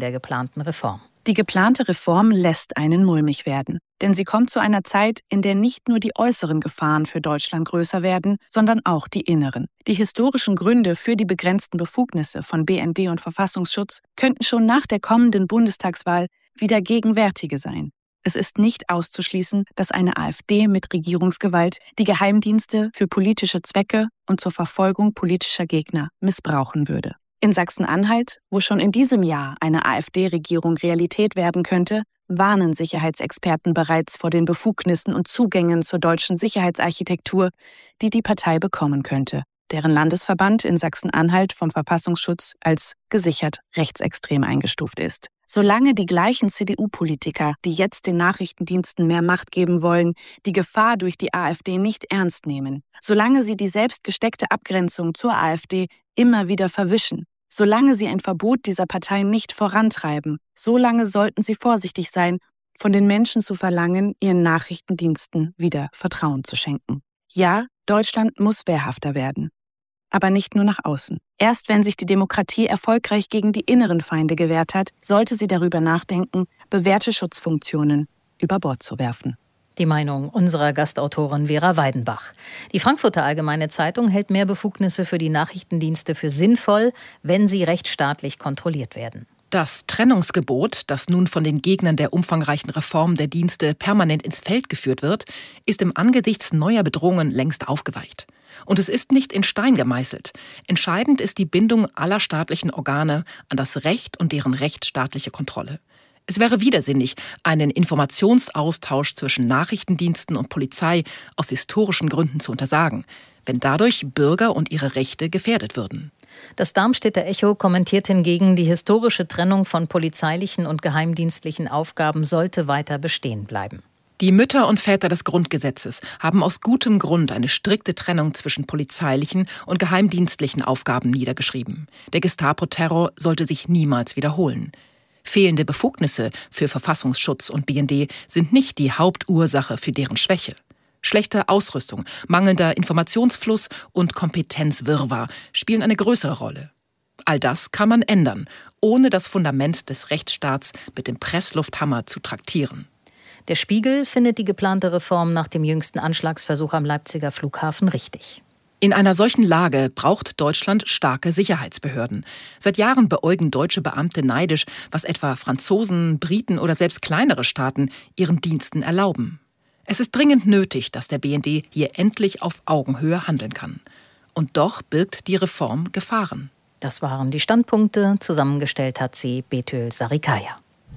der geplanten Reform. Die geplante Reform lässt einen mulmig werden. Denn sie kommt zu einer Zeit, in der nicht nur die äußeren Gefahren für Deutschland größer werden, sondern auch die inneren. Die historischen Gründe für die begrenzten Befugnisse von BND und Verfassungsschutz könnten schon nach der kommenden Bundestagswahl wieder gegenwärtige sein. Es ist nicht auszuschließen, dass eine AfD mit Regierungsgewalt die Geheimdienste für politische Zwecke und zur Verfolgung politischer Gegner missbrauchen würde. In Sachsen-Anhalt, wo schon in diesem Jahr eine AfD-Regierung Realität werden könnte, warnen Sicherheitsexperten bereits vor den Befugnissen und Zugängen zur deutschen Sicherheitsarchitektur, die die Partei bekommen könnte, deren Landesverband in Sachsen-Anhalt vom Verfassungsschutz als gesichert rechtsextrem eingestuft ist. Solange die gleichen CDU-Politiker, die jetzt den Nachrichtendiensten mehr Macht geben wollen, die Gefahr durch die AfD nicht ernst nehmen, solange sie die selbst gesteckte Abgrenzung zur AfD immer wieder verwischen, solange sie ein Verbot dieser Partei nicht vorantreiben, solange sollten sie vorsichtig sein, von den Menschen zu verlangen, ihren Nachrichtendiensten wieder Vertrauen zu schenken. Ja, Deutschland muss wehrhafter werden. Aber nicht nur nach außen. Erst wenn sich die Demokratie erfolgreich gegen die inneren Feinde gewehrt hat, sollte sie darüber nachdenken, bewährte Schutzfunktionen über Bord zu werfen. Die Meinung unserer Gastautorin Vera Weidenbach. Die Frankfurter Allgemeine Zeitung hält mehr Befugnisse für die Nachrichtendienste für sinnvoll, wenn sie rechtsstaatlich kontrolliert werden. Das Trennungsgebot, das nun von den Gegnern der umfangreichen Reform der Dienste permanent ins Feld geführt wird, ist im Angesichts neuer Bedrohungen längst aufgeweicht. Und es ist nicht in Stein gemeißelt. Entscheidend ist die Bindung aller staatlichen Organe an das Recht und deren rechtsstaatliche Kontrolle. Es wäre widersinnig, einen Informationsaustausch zwischen Nachrichtendiensten und Polizei aus historischen Gründen zu untersagen, wenn dadurch Bürger und ihre Rechte gefährdet würden. Das Darmstädter Echo kommentiert hingegen, die historische Trennung von polizeilichen und geheimdienstlichen Aufgaben sollte weiter bestehen bleiben. Die Mütter und Väter des Grundgesetzes haben aus gutem Grund eine strikte Trennung zwischen polizeilichen und geheimdienstlichen Aufgaben niedergeschrieben. Der Gestapo-Terror sollte sich niemals wiederholen. Fehlende Befugnisse für Verfassungsschutz und BND sind nicht die Hauptursache für deren Schwäche. Schlechte Ausrüstung, mangelnder Informationsfluss und Kompetenzwirrwarr spielen eine größere Rolle. All das kann man ändern, ohne das Fundament des Rechtsstaats mit dem Presslufthammer zu traktieren. Der Spiegel findet die geplante Reform nach dem jüngsten Anschlagsversuch am Leipziger Flughafen richtig. In einer solchen Lage braucht Deutschland starke Sicherheitsbehörden. Seit Jahren beäugen deutsche Beamte neidisch, was etwa Franzosen, Briten oder selbst kleinere Staaten ihren Diensten erlauben. Es ist dringend nötig, dass der BND hier endlich auf Augenhöhe handeln kann. Und doch birgt die Reform Gefahren. Das waren die Standpunkte. Zusammengestellt hat sie Betül Sarikaya.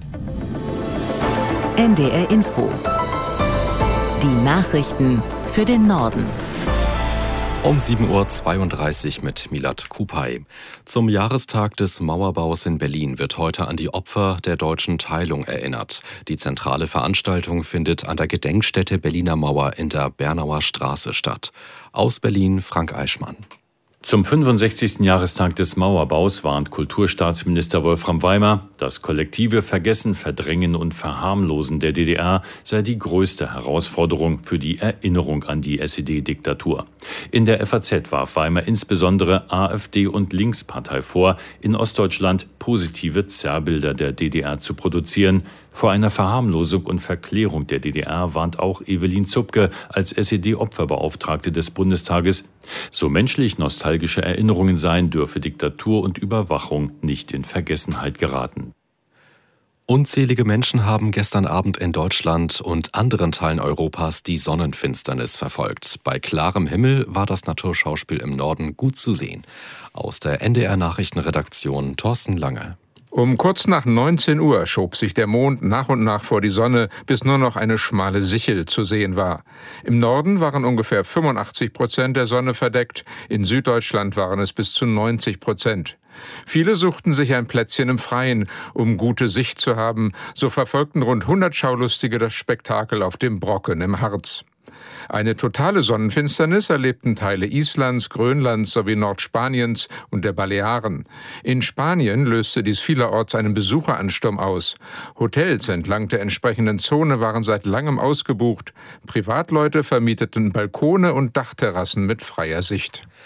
NDR Info. Die Nachrichten für den Norden. Um 7.32 Uhr mit Milad Kupay. Zum Jahrestag des Mauerbaus in Berlin wird heute an die Opfer der deutschen Teilung erinnert. Die zentrale Veranstaltung findet an der Gedenkstätte Berliner Mauer in der Bernauer Straße statt. Aus Berlin Frank Eichmann. Zum 65. Jahrestag des Mauerbaus warnt Kulturstaatsminister Wolfram Weimer, das kollektive Vergessen, Verdrängen und Verharmlosen der DDR sei die größte Herausforderung für die Erinnerung an die SED-Diktatur. In der FAZ warf Weimer insbesondere AfD und Linkspartei vor, in Ostdeutschland positive Zerrbilder der DDR zu produzieren. Vor einer Verharmlosung und Verklärung der DDR warnt auch Evelyn Zupke als SED-Opferbeauftragte des Bundestages. So menschlich nostalgische Erinnerungen seien, dürfe Diktatur und Überwachung nicht in Vergessenheit geraten. Unzählige Menschen haben gestern Abend in Deutschland und anderen Teilen Europas die Sonnenfinsternis verfolgt. Bei klarem Himmel war das Naturschauspiel im Norden gut zu sehen. Aus der NDR-Nachrichtenredaktion Thorsten Lange. Um kurz nach 19 Uhr schob sich der Mond nach und nach vor die Sonne, bis nur noch eine schmale Sichel zu sehen war. Im Norden waren ungefähr 85% der Sonne verdeckt, in Süddeutschland waren es bis zu 90%. Viele suchten sich ein Plätzchen im Freien, um gute Sicht zu haben. So verfolgten rund 100 Schaulustige das Spektakel auf dem Brocken im Harz. Eine totale Sonnenfinsternis erlebten Teile Islands, Grönlands sowie Nordspaniens und der Balearen. In Spanien löste dies vielerorts einen Besucheransturm aus. Hotels entlang der entsprechenden Zone waren seit langem ausgebucht. Privatleute vermieteten Balkone und Dachterrassen mit freier Sicht.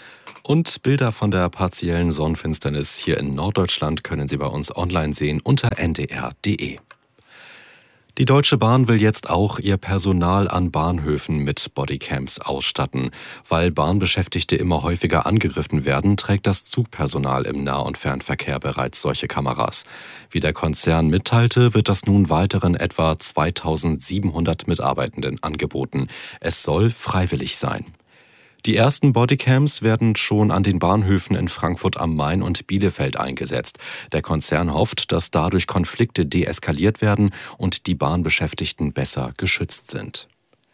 Und Bilder von der partiellen Sonnenfinsternis hier in Norddeutschland können Sie bei uns online sehen unter ndr.de. Die Deutsche Bahn will jetzt auch ihr Personal an Bahnhöfen mit Bodycams ausstatten. Weil Bahnbeschäftigte immer häufiger angegriffen werden, trägt das Zugpersonal im Nah- und Fernverkehr bereits solche Kameras. Wie der Konzern mitteilte, wird das nun weiteren etwa 2700 Mitarbeitenden angeboten. Es soll freiwillig sein. Die ersten Bodycams werden schon an den Bahnhöfen in Frankfurt am Main und Bielefeld eingesetzt. Der Konzern hofft, dass dadurch Konflikte deeskaliert werden und die Bahnbeschäftigten besser geschützt sind.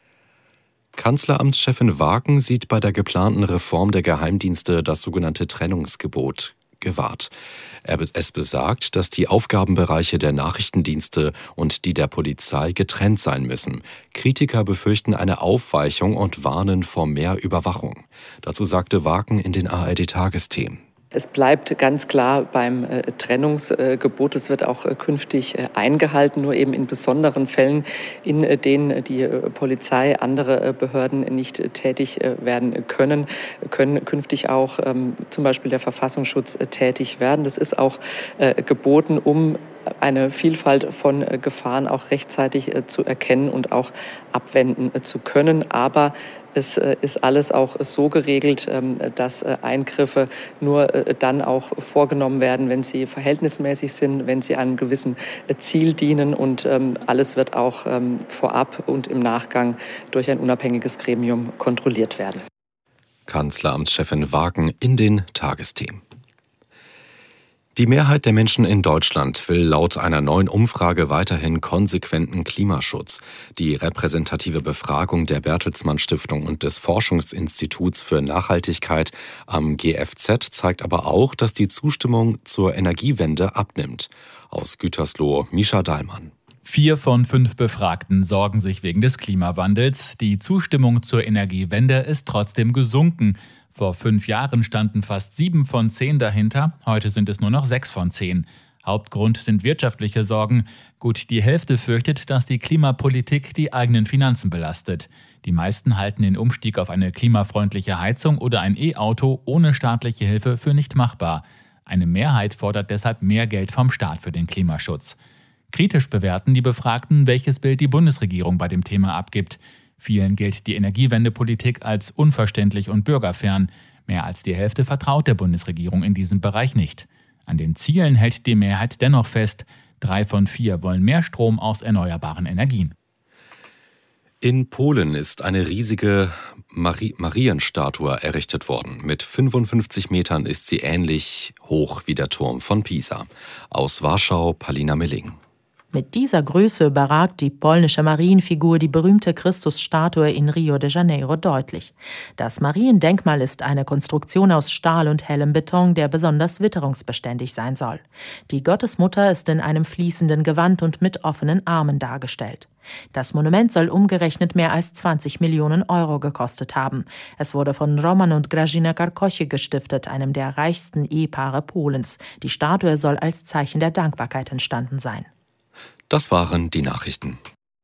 Kanzleramtschefin Wagen sieht bei der geplanten Reform der Geheimdienste das sogenannte Trennungsgebot gewahrt. Es besagt, dass die Aufgabenbereiche der Nachrichtendienste und die der Polizei getrennt sein müssen. Kritiker befürchten eine Aufweichung und warnen vor mehr Überwachung. Dazu sagte Wagen in den ARD-Tagesthemen. Es bleibt ganz klar beim Trennungsgebot. Es wird auch künftig eingehalten, nur eben in besonderen Fällen, in denen die Polizei, andere Behörden nicht tätig werden können künftig auch zum Beispiel der Verfassungsschutz tätig werden. Das ist auch geboten, um eine Vielfalt von Gefahren auch rechtzeitig zu erkennen und auch abwenden zu können. Aber es ist alles auch so geregelt, dass Eingriffe nur dann auch vorgenommen werden, wenn sie verhältnismäßig sind, wenn sie einem gewissen Ziel dienen. Und alles wird auch vorab und im Nachgang durch ein unabhängiges Gremium kontrolliert werden. Kanzleramtschefin Wagen in den Tagesthemen. Die Mehrheit der Menschen in Deutschland will laut einer neuen Umfrage weiterhin konsequenten Klimaschutz. Die repräsentative Befragung der Bertelsmann Stiftung und des Forschungsinstituts für Nachhaltigkeit am GFZ zeigt aber auch, dass die Zustimmung zur Energiewende abnimmt. Aus Gütersloh, Mischa Dahlmann. 4 von 5 Befragten sorgen sich wegen des Klimawandels. Die Zustimmung zur Energiewende ist trotzdem gesunken. Vor 5 Jahren standen fast 7 von 10 dahinter, heute sind es nur noch 6 von 10. Hauptgrund sind wirtschaftliche Sorgen. Gut die Hälfte fürchtet, dass die Klimapolitik die eigenen Finanzen belastet. Die meisten halten den Umstieg auf eine klimafreundliche Heizung oder ein E-Auto ohne staatliche Hilfe für nicht machbar. Eine Mehrheit fordert deshalb mehr Geld vom Staat für den Klimaschutz. Kritisch bewerten die Befragten, welches Bild die Bundesregierung bei dem Thema abgibt. Vielen gilt die Energiewendepolitik als unverständlich und bürgerfern. Mehr als die Hälfte vertraut der Bundesregierung in diesem Bereich nicht. An den Zielen hält die Mehrheit dennoch fest. 3 von 4 wollen mehr Strom aus erneuerbaren Energien. In Polen ist eine riesige Marienstatue errichtet worden. Mit 55 Metern ist sie ähnlich hoch wie der Turm von Pisa. Aus Warschau, Palina Milling. Mit dieser Größe überragt die polnische Marienfigur die berühmte Christusstatue in Rio de Janeiro deutlich. Das Mariendenkmal ist eine Konstruktion aus Stahl und hellem Beton, der besonders witterungsbeständig sein soll. Die Gottesmutter ist in einem fließenden Gewand und mit offenen Armen dargestellt. Das Monument soll umgerechnet mehr als 20 Millionen Euro gekostet haben. Es wurde von Roman und Grażyna Karkosie gestiftet, einem der reichsten Ehepaare Polens. Die Statue soll als Zeichen der Dankbarkeit entstanden sein. Das waren die Nachrichten.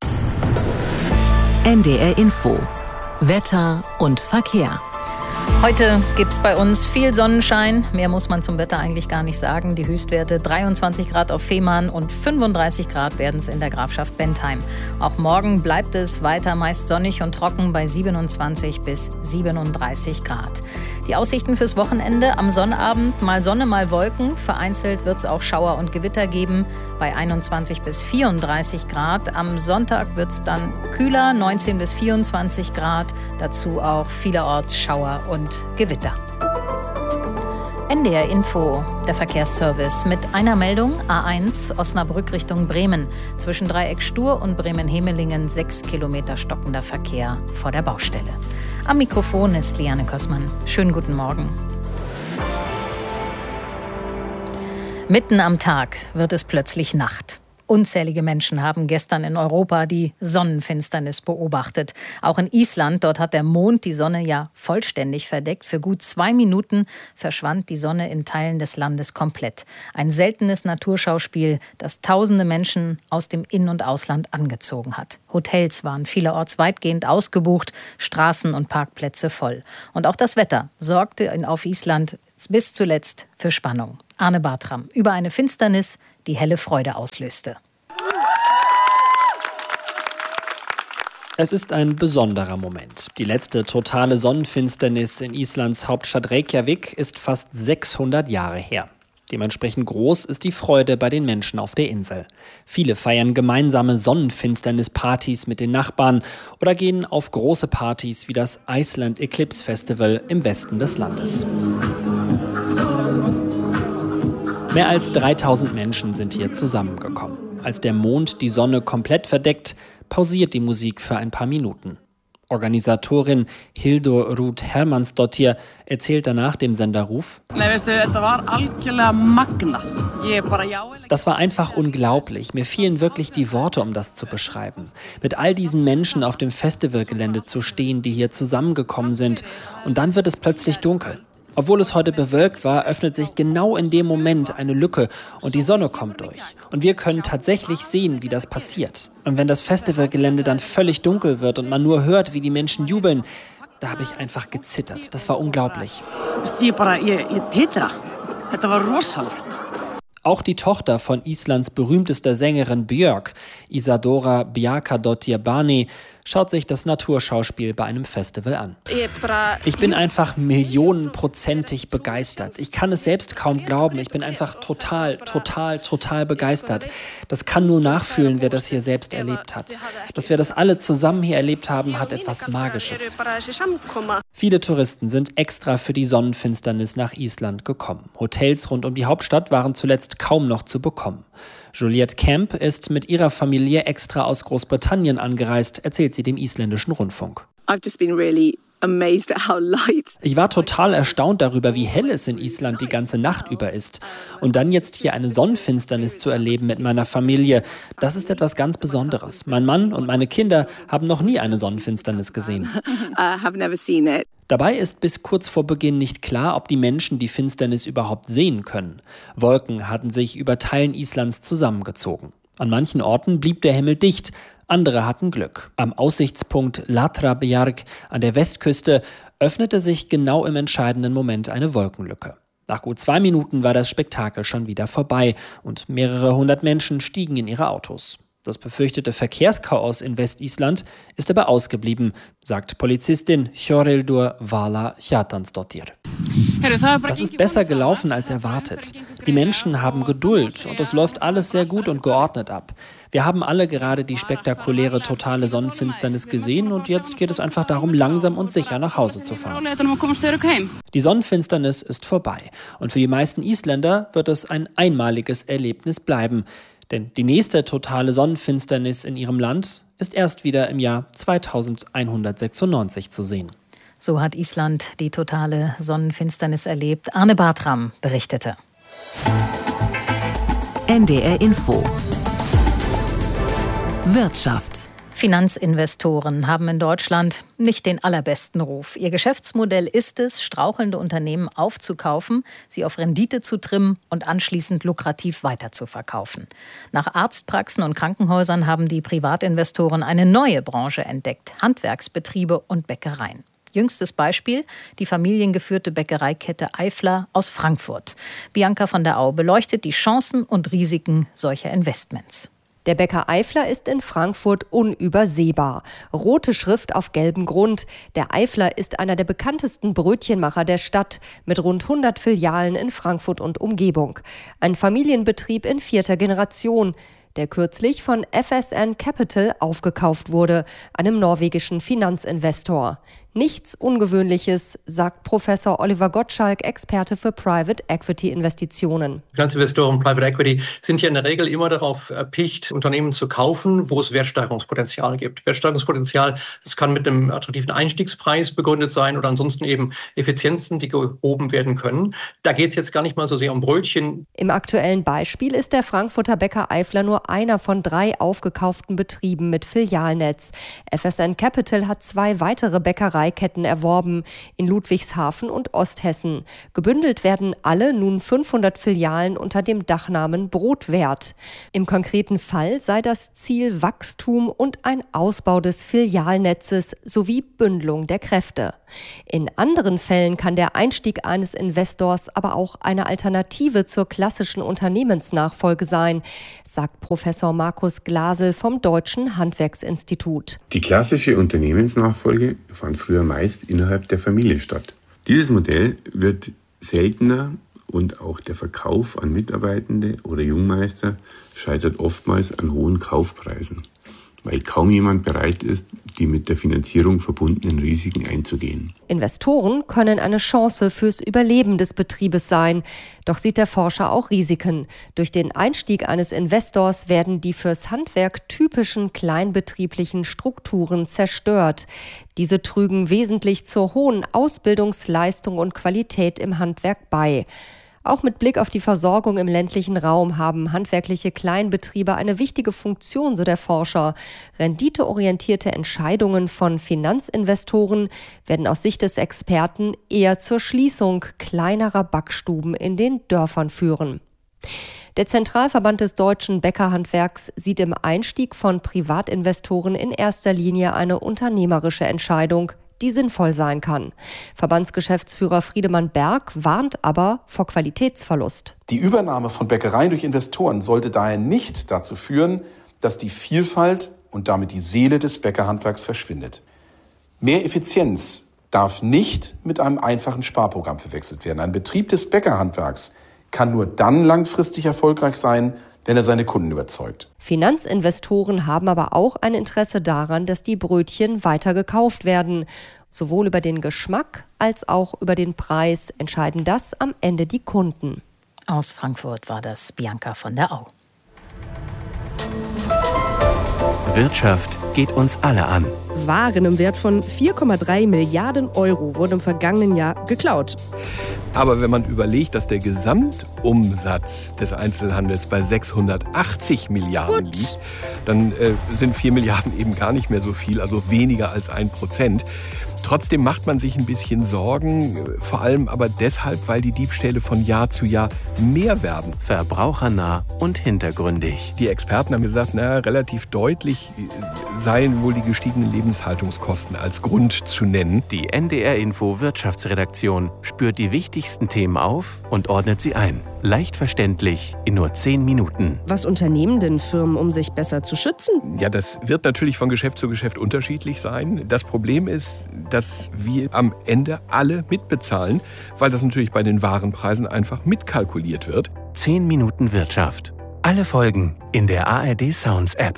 NDR Info. Wetter und Verkehr. Heute gibt es bei uns viel Sonnenschein. Mehr muss man zum Wetter eigentlich gar nicht sagen. Die Höchstwerte 23 Grad auf Fehmarn und 35 Grad werden es in der Grafschaft Bentheim. Auch morgen bleibt es weiter meist sonnig und trocken bei 27 bis 37 Grad. Die Aussichten fürs Wochenende: am Sonnabend mal Sonne, mal Wolken. Vereinzelt wird es auch Schauer und Gewitter geben bei 21 bis 34 Grad. Am Sonntag wird es dann kühler, 19 bis 24 Grad. Dazu auch vielerorts Schauer und Gewitter. NDR Info, der Verkehrsservice mit einer Meldung: A1 Osnabrück Richtung Bremen. Zwischen Dreieck Stur und Bremen-Hemelingen 6 Kilometer stockender Verkehr vor der Baustelle. Am Mikrofon ist Liane Kossmann. Schönen guten Morgen. Mitten am Tag wird es plötzlich Nacht. Unzählige Menschen haben gestern in Europa die Sonnenfinsternis beobachtet. Auch in Island, dort hat der Mond die Sonne ja vollständig verdeckt. Für gut 2 Minuten verschwand die Sonne in Teilen des Landes komplett. Ein seltenes Naturschauspiel, das tausende Menschen aus dem In- und Ausland angezogen hat. Hotels waren vielerorts weitgehend ausgebucht, Straßen und Parkplätze voll. Und auch das Wetter sorgte auf Island bis zuletzt für Spannung. Arne Bartram über eine Finsternis, die helle Freude auslöste. Es ist ein besonderer Moment. Die letzte totale Sonnenfinsternis in Islands Hauptstadt Reykjavik ist fast 600 Jahre her. Dementsprechend groß ist die Freude bei den Menschen auf der Insel. Viele feiern gemeinsame Sonnenfinsternis-Partys mit den Nachbarn oder gehen auf große Partys wie das Iceland Eclipse Festival im Westen des Landes. Mehr als 3000 Menschen sind hier zusammengekommen. Als der Mond die Sonne komplett verdeckt, pausiert die Musik für ein paar Minuten. Organisatorin Hildur Ruth Hermannsdottir erzählt danach dem Sender RÚV: Das war einfach unglaublich. Mir fehlen wirklich die Worte, um das zu beschreiben. Mit all diesen Menschen auf dem Festivalgelände zu stehen, die hier zusammengekommen sind. Und dann wird es plötzlich dunkel. Obwohl es heute bewölkt war, öffnet sich genau in dem Moment eine Lücke und die Sonne kommt durch. Und wir können tatsächlich sehen, wie das passiert. Und wenn das Festivalgelände dann völlig dunkel wird und man nur hört, wie die Menschen jubeln, da habe ich einfach gezittert. Das war unglaublich. Auch die Tochter von Islands berühmtester Sängerin Björk, Isadora Bjarkadottir Bani, schaut sich das Naturschauspiel bei einem Festival an. Ich bin einfach millionenprozentig begeistert. Ich kann es selbst kaum glauben. Ich bin einfach total begeistert. Das kann nur nachfühlen, wer das hier selbst erlebt hat. Dass wir das alle zusammen hier erlebt haben, hat etwas Magisches. Viele Touristen sind extra für die Sonnenfinsternis nach Island gekommen. Hotels rund um die Hauptstadt waren zuletzt kaum noch zu bekommen. Juliette Kemp ist mit ihrer Familie extra aus Großbritannien angereist, erzählt sie dem isländischen Rundfunk. Ich war total erstaunt darüber, wie hell es in Island die ganze Nacht über ist. Und dann jetzt hier eine Sonnenfinsternis zu erleben mit meiner Familie, das ist etwas ganz Besonderes. Mein Mann und meine Kinder haben noch nie eine Sonnenfinsternis gesehen. Dabei ist bis kurz vor Beginn nicht klar, ob die Menschen die Finsternis überhaupt sehen können. Wolken hatten sich über Teilen Islands zusammengezogen. An manchen Orten blieb der Himmel dicht, andere hatten Glück. Am Aussichtspunkt Latrabjarg an der Westküste öffnete sich genau im entscheidenden Moment eine Wolkenlücke. Nach gut 2 Minuten war das Spektakel schon wieder vorbei und mehrere hundert Menschen stiegen in ihre Autos. Das befürchtete Verkehrschaos in Westisland ist aber ausgeblieben, sagt Polizistin Hjörrildur Vala Hjartansdottir. Das ist besser gelaufen als erwartet. Die Menschen haben Geduld und es läuft alles sehr gut und geordnet ab. Wir haben alle gerade die spektakuläre totale Sonnenfinsternis gesehen und jetzt geht es einfach darum, langsam und sicher nach Hause zu fahren. Die Sonnenfinsternis ist vorbei und für die meisten Isländer wird es ein einmaliges Erlebnis bleiben. Denn die nächste totale Sonnenfinsternis in ihrem Land ist erst wieder im Jahr 2196 zu sehen. So hat Island die totale Sonnenfinsternis erlebt. Arne Bartram berichtete. NDR Info. Wirtschaft. Finanzinvestoren haben in Deutschland nicht den allerbesten Ruf. Ihr Geschäftsmodell ist es, strauchelnde Unternehmen aufzukaufen, sie auf Rendite zu trimmen und anschließend lukrativ weiterzuverkaufen. Nach Arztpraxen und Krankenhäusern haben die Privatinvestoren eine neue Branche entdeckt: Handwerksbetriebe und Bäckereien. Jüngstes Beispiel: die familiengeführte Bäckereikette Eifler aus Frankfurt. Bianca von der Au beleuchtet die Chancen und Risiken solcher Investments. Der Bäcker Eifler ist in Frankfurt unübersehbar. Rote Schrift auf gelbem Grund. Der Eifler ist einer der bekanntesten Brötchenmacher der Stadt mit rund 100 Filialen in Frankfurt und Umgebung. Ein Familienbetrieb in 4. Generation, der kürzlich von FSN Capital aufgekauft wurde, einem norwegischen Finanzinvestor. Nichts Ungewöhnliches, sagt Professor Oliver Gottschalk, Experte für Private Equity Investitionen. Finanzinvestoren, Private Equity sind ja in der Regel immer darauf erpicht, Unternehmen zu kaufen, wo es Wertsteigerungspotenzial gibt. Wertsteigerungspotenzial, das kann mit einem attraktiven Einstiegspreis begründet sein oder ansonsten eben Effizienzen, die gehoben werden können. Da geht es jetzt gar nicht mal so sehr um Brötchen. Im aktuellen Beispiel ist der Frankfurter Bäcker Eifler nur einer von 3 aufgekauften Betrieben mit Filialnetz. FSN Capital hat 2 weitere Bäckereiketten erworben in Ludwigshafen und Osthessen. Gebündelt werden alle nun 500 Filialen unter dem Dachnamen Brotwert. Im konkreten Fall sei das Ziel Wachstum und ein Ausbau des Filialnetzes sowie Bündelung der Kräfte. In anderen Fällen kann der Einstieg eines Investors aber auch eine Alternative zur klassischen Unternehmensnachfolge sein, sagt Professor Markus Glasel vom Deutschen Handwerksinstitut. Die klassische Unternehmensnachfolge fand früher meist innerhalb der Familie statt. Dieses Modell wird seltener und auch der Verkauf an Mitarbeitende oder Jungmeister scheitert oftmals an hohen Kaufpreisen, weil kaum jemand bereit ist, die mit der Finanzierung verbundenen Risiken einzugehen. Investoren können eine Chance fürs Überleben des Betriebes sein. Doch sieht der Forscher auch Risiken. Durch den Einstieg eines Investors werden die fürs Handwerk typischen kleinbetrieblichen Strukturen zerstört. Diese trügen wesentlich zur hohen Ausbildungsleistung und Qualität im Handwerk bei. Auch mit Blick auf die Versorgung im ländlichen Raum haben handwerkliche Kleinbetriebe eine wichtige Funktion, so der Forscher. Renditeorientierte Entscheidungen von Finanzinvestoren werden aus Sicht des Experten eher zur Schließung kleinerer Backstuben in den Dörfern führen. Der Zentralverband des deutschen Bäckerhandwerks sieht im Einstieg von Privatinvestoren in erster Linie eine unternehmerische Entscheidung, die sinnvoll sein kann. Verbandsgeschäftsführer Friedemann Berg warnt aber vor Qualitätsverlust. Die Übernahme von Bäckereien durch Investoren sollte daher nicht dazu führen, dass die Vielfalt und damit die Seele des Bäckerhandwerks verschwindet. Mehr Effizienz darf nicht mit einem einfachen Sparprogramm verwechselt werden. Ein Betrieb des Bäckerhandwerks kann nur dann langfristig erfolgreich sein, wenn er seine Kunden überzeugt. Finanzinvestoren haben aber auch ein Interesse daran, dass die Brötchen weiter gekauft werden. Sowohl über den Geschmack als auch über den Preis entscheiden das am Ende die Kunden. Aus Frankfurt war das Bianca von der Au. Wirtschaft geht uns alle an. Waren im Wert von 4,3 Milliarden Euro wurden im vergangenen Jahr geklaut. Aber wenn man überlegt, dass der Gesamtumsatz des Einzelhandels bei 680 Milliarden liegt, dann sind 4 Milliarden eben gar nicht mehr so viel, also weniger als 1%. Trotzdem macht man sich ein bisschen Sorgen, vor allem aber deshalb, weil die Diebstähle von Jahr zu Jahr mehr werden. Verbrauchernah und hintergründig. Die Experten haben gesagt, relativ deutlich seien wohl die gestiegenen Lebenshaltungskosten als Grund zu nennen. Die NDR-Info Wirtschaftsredaktion spürt die wichtigsten Themen auf und ordnet sie ein. Leicht verständlich in nur 10 Minuten. Was unternehmen denn Firmen, um sich besser zu schützen? Ja, das wird natürlich von Geschäft zu Geschäft unterschiedlich sein. Das Problem ist, dass wir am Ende alle mitbezahlen, weil das natürlich bei den Warenpreisen einfach mitkalkuliert wird. 10 Minuten Wirtschaft. Alle Folgen in der ARD Sounds App.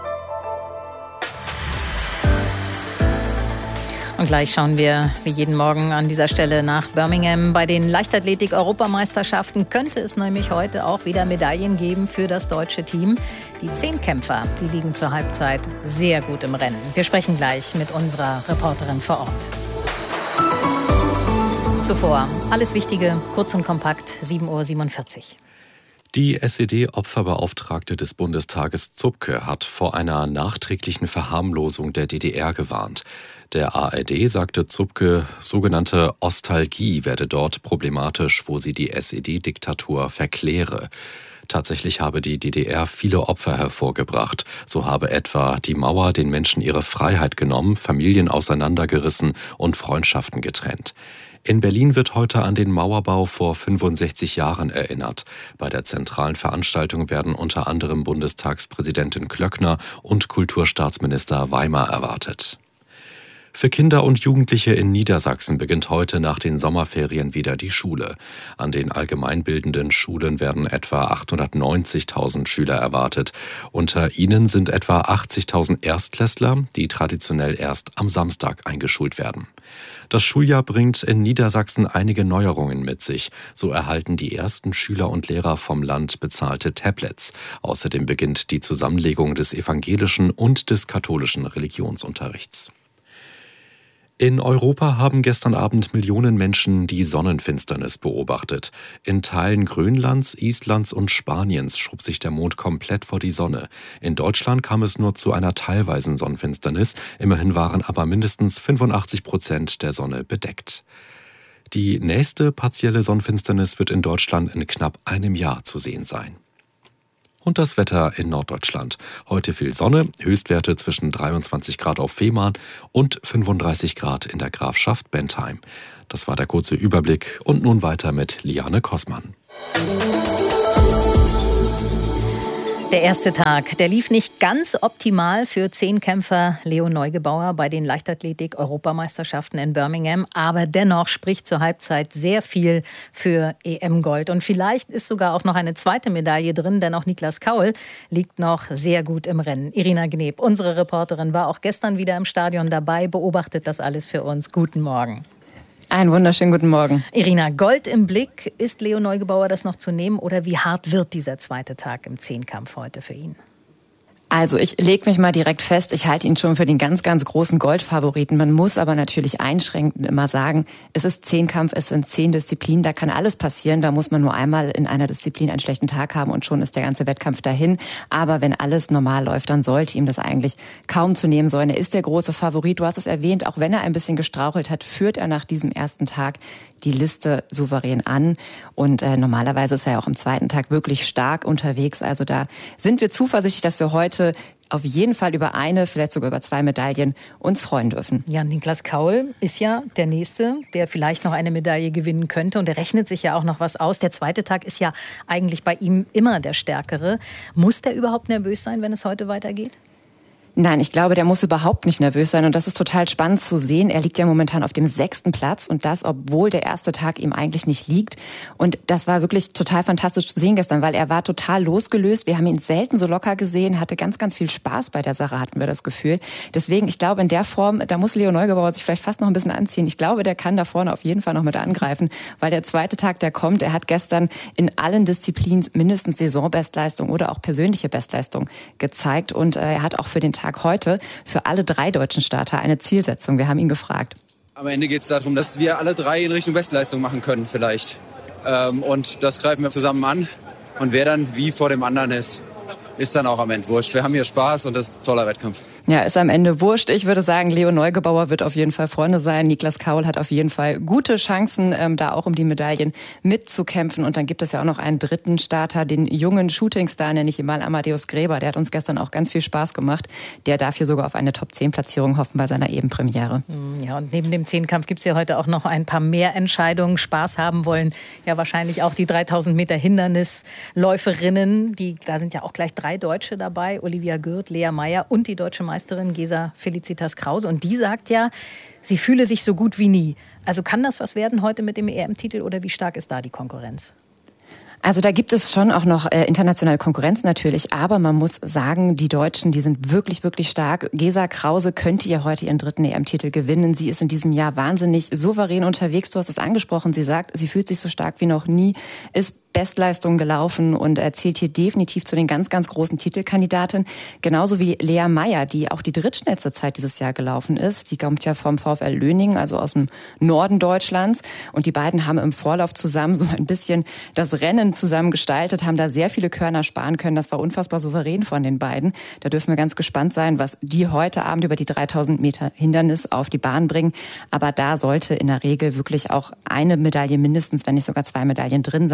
Und gleich schauen wir wie jeden Morgen an dieser Stelle nach Birmingham. Bei den Leichtathletik-Europameisterschaften könnte es nämlich heute auch wieder Medaillen geben für das deutsche Team. Die 10 Kämpfer, die liegen zur Halbzeit sehr gut im Rennen. Wir sprechen gleich mit unserer Reporterin vor Ort. Zuvor alles Wichtige, kurz und kompakt, 7:47 Uhr. Die SED-Opferbeauftragte des Bundestages Zupke hat vor einer nachträglichen Verharmlosung der DDR gewarnt. Der ARD sagte Zupke, sogenannte Ostalgie werde dort problematisch, wo sie die SED-Diktatur verkläre. Tatsächlich habe die DDR viele Opfer hervorgebracht. So habe etwa die Mauer den Menschen ihre Freiheit genommen, Familien auseinandergerissen und Freundschaften getrennt. In Berlin wird heute an den Mauerbau vor 65 Jahren erinnert. Bei der zentralen Veranstaltung werden unter anderem Bundestagspräsidentin Klöckner und Kulturstaatsminister Weimar erwartet. Für Kinder und Jugendliche in Niedersachsen beginnt heute nach den Sommerferien wieder die Schule. An den allgemeinbildenden Schulen werden etwa 890.000 Schüler erwartet. Unter ihnen sind etwa 80.000 Erstklässler, die traditionell erst am Samstag eingeschult werden. Das Schuljahr bringt in Niedersachsen einige Neuerungen mit sich. So erhalten die ersten Schüler und Lehrer vom Land bezahlte Tablets. Außerdem beginnt die Zusammenlegung des evangelischen und des katholischen Religionsunterrichts. In Europa haben gestern Abend Millionen Menschen die Sonnenfinsternis beobachtet. In Teilen Grönlands, Islands und Spaniens schob sich der Mond komplett vor die Sonne. In Deutschland kam es nur zu einer teilweisen Sonnenfinsternis. Immerhin waren aber mindestens 85% der Sonne bedeckt. Die nächste partielle Sonnenfinsternis wird in Deutschland in knapp einem Jahr zu sehen sein. Und das Wetter in Norddeutschland. Heute viel Sonne, Höchstwerte zwischen 23 Grad auf Fehmarn und 35 Grad in der Grafschaft Bentheim. Das war der kurze Überblick und nun weiter mit Liane Kossmann. Der erste Tag, der lief nicht ganz optimal für Zehnkämpfer Leo Neugebauer bei den Leichtathletik-Europameisterschaften in Birmingham. Aber dennoch spricht zur Halbzeit sehr viel für EM-Gold. Und vielleicht ist sogar auch noch eine zweite Medaille drin, denn auch Niklas Kaul liegt noch sehr gut im Rennen. Irina Gneb, unsere Reporterin, war auch gestern wieder im Stadion dabei, beobachtet das alles für uns. Guten Morgen. Einen wunderschönen guten Morgen. Irina, Gold im Blick. Ist Leo Neugebauer das noch zu nehmen oder wie hart wird dieser zweite Tag im Zehnkampf heute für ihn? Also ich lege mich mal direkt fest, ich halte ihn schon für den ganz, ganz großen Goldfavoriten. Man muss aber natürlich einschränkend immer sagen, es ist Zehnkampf, es sind 10 Disziplinen, da kann alles passieren. Da muss man nur einmal in einer Disziplin einen schlechten Tag haben und schon ist der ganze Wettkampf dahin. Aber wenn alles normal läuft, dann sollte ihm das eigentlich kaum zu nehmen sein. Er ist der große Favorit, du hast es erwähnt, auch wenn er ein bisschen gestrauchelt hat, führt er nach diesem ersten Tag die Liste souverän an. Und normalerweise ist er auch am zweiten Tag wirklich stark unterwegs. Also da sind wir zuversichtlich, dass wir heute auf jeden Fall über eine, vielleicht sogar über 2 Medaillen uns freuen dürfen. Ja, Niklas Kaul ist ja der Nächste, der vielleicht noch eine Medaille gewinnen könnte. Und er rechnet sich ja auch noch was aus. Der zweite Tag ist ja eigentlich bei ihm immer der stärkere. Muss der überhaupt nervös sein, wenn es heute weitergeht? Nein, ich glaube, der muss überhaupt nicht nervös sein und das ist total spannend zu sehen. Er liegt ja momentan auf dem 6. Platz und das, obwohl der erste Tag ihm eigentlich nicht liegt. Und das war wirklich total fantastisch zu sehen gestern, weil er war total losgelöst. Wir haben ihn selten so locker gesehen, hatte ganz, ganz viel Spaß bei der Sache, hatten wir das Gefühl. Deswegen, ich glaube, in der Form, da muss Leo Neugebauer sich vielleicht fast noch ein bisschen anziehen. Ich glaube, der kann da vorne auf jeden Fall noch mit angreifen, weil der zweite Tag, der kommt, er hat gestern in allen Disziplinen mindestens Saisonbestleistung oder auch persönliche Bestleistung gezeigt und er hat auch für den Tag heute für alle 3 deutschen Starter eine Zielsetzung. Wir haben ihn gefragt. Am Ende geht es darum, dass wir alle 3 in Richtung Bestleistung machen können vielleicht. Und das greifen wir zusammen an. Und wer dann wie vor dem anderen ist dann auch am Ende wurscht. Wir haben hier Spaß und das ist ein toller Wettkampf. Ja, ist am Ende wurscht. Ich würde sagen, Leo Neugebauer wird auf jeden Fall vorne sein. Niklas Kaul hat auf jeden Fall gute Chancen, da auch um die Medaillen mitzukämpfen. Und dann gibt es ja auch noch einen dritten Starter, den jungen Shootingstar, nenne ich ihn mal, Amadeus Gräber. Der hat uns gestern auch ganz viel Spaß gemacht. Der darf hier sogar auf eine Top-10-Platzierung hoffen bei seiner Ebenpremiere. Ja, und neben dem Zehnkampf gibt es ja heute auch noch ein paar mehr Entscheidungen. Spaß haben wollen ja wahrscheinlich auch die 3000 Meter Hindernisläuferinnen. Da sind ja auch gleich 3 Deutsche dabei. Olivia Gürt, Lea Meyer und die deutsche Meisterin Gesa Felicitas Krause. Und die sagt ja, sie fühle sich so gut wie nie. Also kann das was werden heute mit dem EM-Titel oder wie stark ist da die Konkurrenz? Also da gibt es schon auch noch internationale Konkurrenz natürlich, aber man muss sagen, die Deutschen, die sind wirklich, wirklich stark. Gesa Krause könnte ja heute ihren 3. EM-Titel gewinnen. Sie ist in diesem Jahr wahnsinnig souverän unterwegs. Du hast es angesprochen. Sie sagt, sie fühlt sich so stark wie noch nie, ist Bestleistung gelaufen und zählt hier definitiv zu den ganz, ganz großen Titelkandidaten. Genauso wie Lea Meyer, die auch die drittschnellste Zeit dieses Jahr gelaufen ist. Die kommt ja vom VfL Löningen, also aus dem Norden Deutschlands. Und die beiden haben im Vorlauf zusammen so ein bisschen das Rennen zusammen gestaltet, haben da sehr viele Körner sparen können. Das war unfassbar souverän von den beiden. Da dürfen wir ganz gespannt sein, was die heute Abend über die 3000 Meter Hindernis auf die Bahn bringen. Aber da sollte in der Regel wirklich auch eine Medaille mindestens, wenn nicht sogar 2 Medaillen drin sein.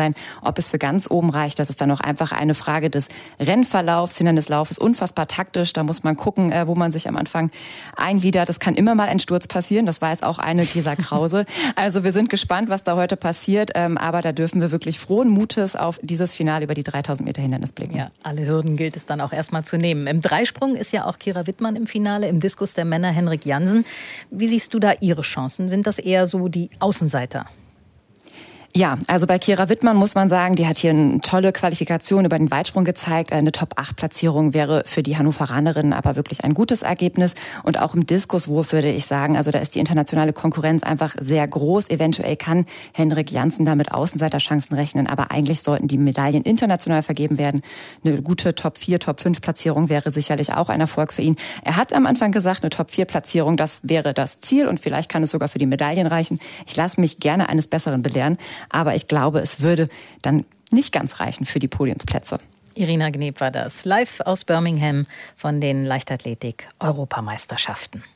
Ob es für ganz oben reicht, das ist dann auch einfach eine Frage des Rennverlaufs, Hindernislaufes, unfassbar taktisch. Da muss man gucken, wo man sich am Anfang eingliedert. Es kann immer mal ein Sturz passieren, das weiß auch eine Gesa Krause. Also wir sind gespannt, was da heute passiert, aber da dürfen wir wirklich frohen Mutes auf dieses Finale über die 3000 Meter Hindernis blicken. Ja, alle Hürden gilt es dann auch erstmal zu nehmen. Im Dreisprung ist ja auch Kira Wittmann im Finale, im Diskus der Männer Henrik Jansen. Wie siehst du da ihre Chancen? Sind das eher so die Außenseiter? Ja, also bei Kira Wittmann muss man sagen, die hat hier eine tolle Qualifikation über den Weitsprung gezeigt. Eine Top-8-Platzierung wäre für die Hannoveranerin aber wirklich ein gutes Ergebnis. Und auch im Diskuswurf würde ich sagen, also da ist die internationale Konkurrenz einfach sehr groß. Eventuell kann Henrik Jansen da mit Außenseiterchancen rechnen, aber eigentlich sollten die Medaillen international vergeben werden. Eine gute Top-4, Top-5-Platzierung wäre sicherlich auch ein Erfolg für ihn. Er hat am Anfang gesagt, eine Top-4-Platzierung, das wäre das Ziel und vielleicht kann es sogar für die Medaillen reichen. Ich lasse mich gerne eines Besseren belehren. Aber ich glaube, es würde dann nicht ganz reichen für die Podiumsplätze. Irina Gneb war das, live aus Birmingham von den Leichtathletik-Europameisterschaften.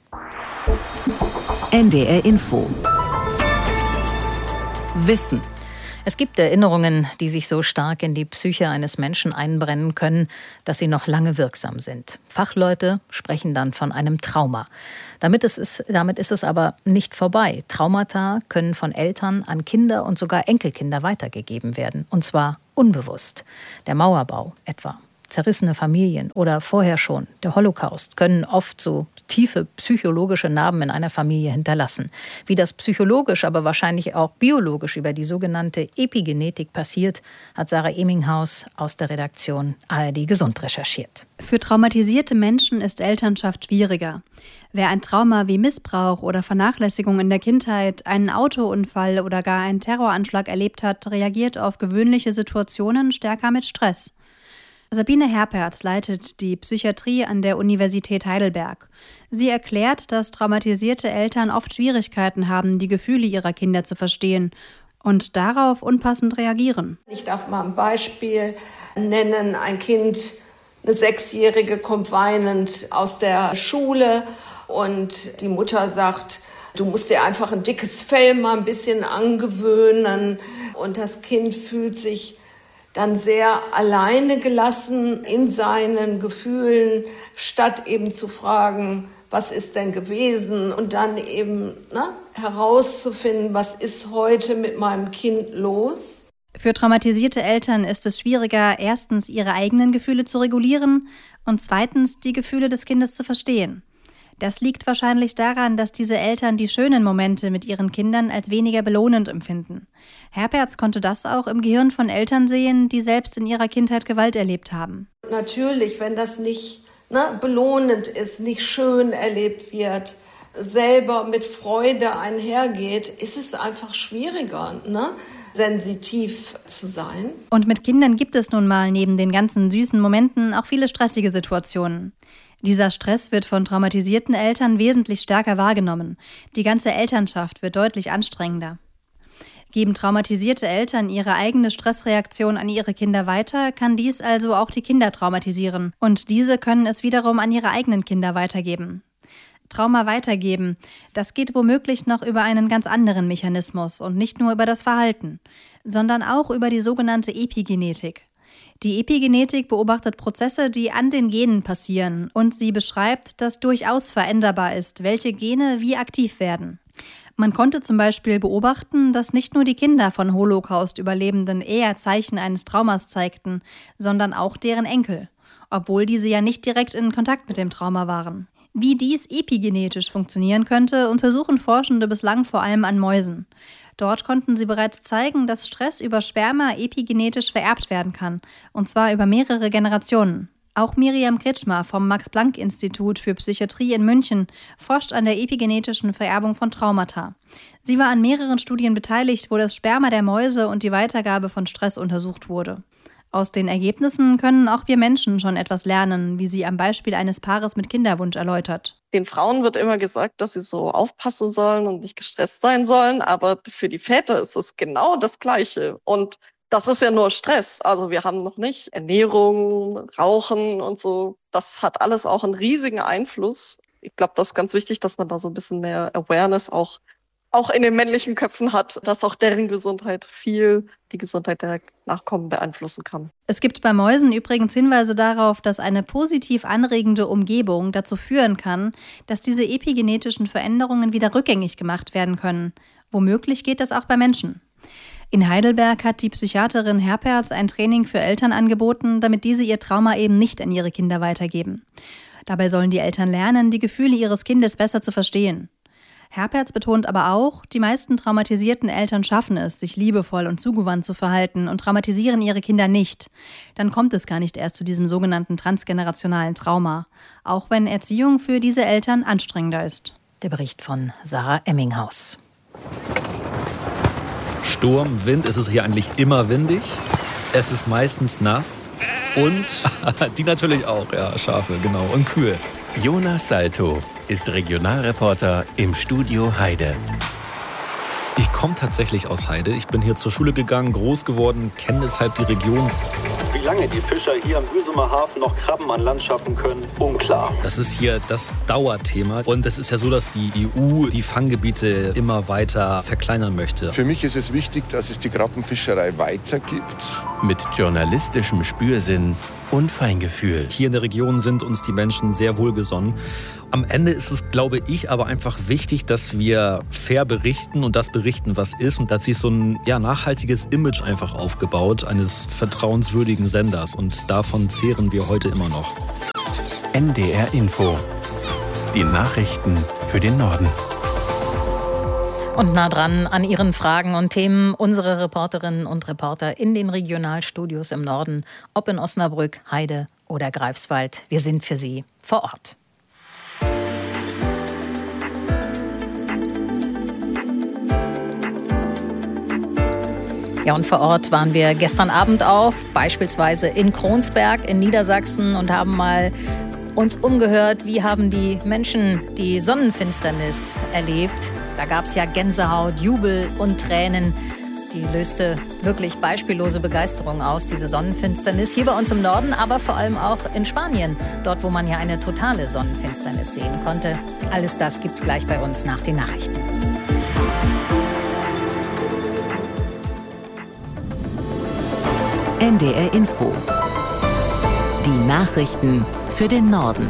NDR Info. Wissen. Es gibt Erinnerungen, die sich so stark in die Psyche eines Menschen einbrennen können, dass sie noch lange wirksam sind. Fachleute sprechen dann von einem Trauma. Damit ist es aber nicht vorbei. Traumata können von Eltern an Kinder und sogar Enkelkinder weitergegeben werden. Und zwar unbewusst. Der Mauerbau etwa. Zerrissene Familien oder vorher schon der Holocaust können oft so tiefe psychologische Narben in einer Familie hinterlassen. Wie das psychologisch, aber wahrscheinlich auch biologisch über die sogenannte Epigenetik passiert, hat Sarah Eminghaus aus der Redaktion ARD Gesund recherchiert. Für traumatisierte Menschen ist Elternschaft schwieriger. Wer ein Trauma wie Missbrauch oder Vernachlässigung in der Kindheit, einen Autounfall oder gar einen Terroranschlag erlebt hat, reagiert auf gewöhnliche Situationen stärker mit Stress. Sabine Herperz leitet die Psychiatrie an der Universität Heidelberg. Sie erklärt, dass traumatisierte Eltern oft Schwierigkeiten haben, die Gefühle ihrer Kinder zu verstehen und darauf unpassend reagieren. Ich darf mal ein Beispiel nennen. Ein Kind, eine 6-Jährige, kommt weinend aus der Schule und die Mutter sagt, du musst dir einfach ein dickes Fell mal ein bisschen angewöhnen. Und das Kind fühlt sich dann sehr alleine gelassen in seinen Gefühlen, statt eben zu fragen, was ist denn gewesen? Und dann eben herauszufinden, was ist heute mit meinem Kind los? Für traumatisierte Eltern ist es schwieriger, erstens ihre eigenen Gefühle zu regulieren und zweitens die Gefühle des Kindes zu verstehen. Das liegt wahrscheinlich daran, dass diese Eltern die schönen Momente mit ihren Kindern als weniger belohnend empfinden. Herperz konnte das auch im Gehirn von Eltern sehen, die selbst in ihrer Kindheit Gewalt erlebt haben. Natürlich, wenn das nicht belohnend ist, nicht schön erlebt wird, selber mit Freude einhergeht, ist es einfach schwieriger, sensitiv zu sein. Und mit Kindern gibt es nun mal neben den ganzen süßen Momenten auch viele stressige Situationen. Dieser Stress wird von traumatisierten Eltern wesentlich stärker wahrgenommen. Die ganze Elternschaft wird deutlich anstrengender. Geben traumatisierte Eltern ihre eigene Stressreaktion an ihre Kinder weiter, kann dies also auch die Kinder traumatisieren. Und diese können es wiederum an ihre eigenen Kinder weitergeben. Trauma weitergeben, das geht womöglich noch über einen ganz anderen Mechanismus und nicht nur über das Verhalten, sondern auch über die sogenannte Epigenetik. Die Epigenetik beobachtet Prozesse, die an den Genen passieren, und sie beschreibt, dass durchaus veränderbar ist, welche Gene wie aktiv werden. Man konnte zum Beispiel beobachten, dass nicht nur die Kinder von Holocaust-Überlebenden eher Zeichen eines Traumas zeigten, sondern auch deren Enkel, obwohl diese ja nicht direkt in Kontakt mit dem Trauma waren. Wie dies epigenetisch funktionieren könnte, untersuchen Forschende bislang vor allem an Mäusen. Dort konnten sie bereits zeigen, dass Stress über Sperma epigenetisch vererbt werden kann, und zwar über mehrere Generationen. Auch Miriam Kretschmer vom Max-Planck-Institut für Psychiatrie in München forscht an der epigenetischen Vererbung von Traumata. Sie war an mehreren Studien beteiligt, wo das Sperma der Mäuse und die Weitergabe von Stress untersucht wurde. Aus den Ergebnissen können auch wir Menschen schon etwas lernen, wie sie am Beispiel eines Paares mit Kinderwunsch erläutert. Den Frauen wird immer gesagt, dass sie so aufpassen sollen und nicht gestresst sein sollen, aber für die Väter ist es genau das Gleiche. Und das ist ja nur Stress. Also wir haben noch nicht Ernährung, Rauchen und so. Das hat alles auch einen riesigen Einfluss. Ich glaube, das ist ganz wichtig, dass man da so ein bisschen mehr Awareness auch auch in den männlichen Köpfen hat, dass auch deren Gesundheit viel die Gesundheit der Nachkommen beeinflussen kann. Es gibt bei Mäusen übrigens Hinweise darauf, dass eine positiv anregende Umgebung dazu führen kann, dass diese epigenetischen Veränderungen wieder rückgängig gemacht werden können. Womöglich geht das auch bei Menschen. In Heidelberg hat die Psychiaterin Herperz ein Training für Eltern angeboten, damit diese ihr Trauma eben nicht an ihre Kinder weitergeben. Dabei sollen die Eltern lernen, die Gefühle ihres Kindes besser zu verstehen. Herperz betont aber auch, die meisten traumatisierten Eltern schaffen es, sich liebevoll und zugewandt zu verhalten und traumatisieren ihre Kinder nicht. Dann kommt es gar nicht erst zu diesem sogenannten transgenerationalen Trauma, auch wenn Erziehung für diese Eltern anstrengender ist. Der Bericht von Sarah Emminghaus. Sturm, Wind, es ist hier eigentlich immer windig. Es ist meistens nass und die natürlich auch, ja, Schafe, genau, und Kühe. Jonas Salto ist Regionalreporter im Studio Heide. Ich komme tatsächlich aus Heide. Ich bin hier zur Schule gegangen, groß geworden, kenne deshalb die Region. Wie lange die Fischer hier am Büsumer Hafen noch Krabben an Land schaffen können, unklar. Das ist hier das Dauerthema. Und es ist ja so, dass die EU die Fanggebiete immer weiter verkleinern möchte. Für mich ist es wichtig, dass es die Krabbenfischerei weitergibt. Mit journalistischem Spürsinn und Feingefühl. Hier in der Region sind uns die Menschen sehr wohlgesonnen. Am Ende ist es, glaube ich, aber einfach wichtig, dass wir fair berichten und das berichten, was ist. Und da hat sich so ein nachhaltiges Image einfach aufgebaut, eines vertrauenswürdigen Senders. Und davon zehren wir heute immer noch. NDR Info. Die Nachrichten für den Norden. Und nah dran an Ihren Fragen und Themen unsere Reporterinnen und Reporter in den Regionalstudios im Norden, ob in Osnabrück, Heide oder Greifswald. Wir sind für Sie vor Ort. Ja, und vor Ort waren wir gestern Abend auch, beispielsweise in Kronsberg in Niedersachsen und haben mal uns umgehört, wie haben die Menschen die Sonnenfinsternis erlebt. Da gab es ja Gänsehaut, Jubel und Tränen. Die löste wirklich beispiellose Begeisterung aus, diese Sonnenfinsternis. Hier bei uns im Norden, aber vor allem auch in Spanien. Dort, wo man ja eine totale Sonnenfinsternis sehen konnte. Alles das gibt's gleich bei uns nach den Nachrichten. NDR Info. Die Nachrichten für den Norden.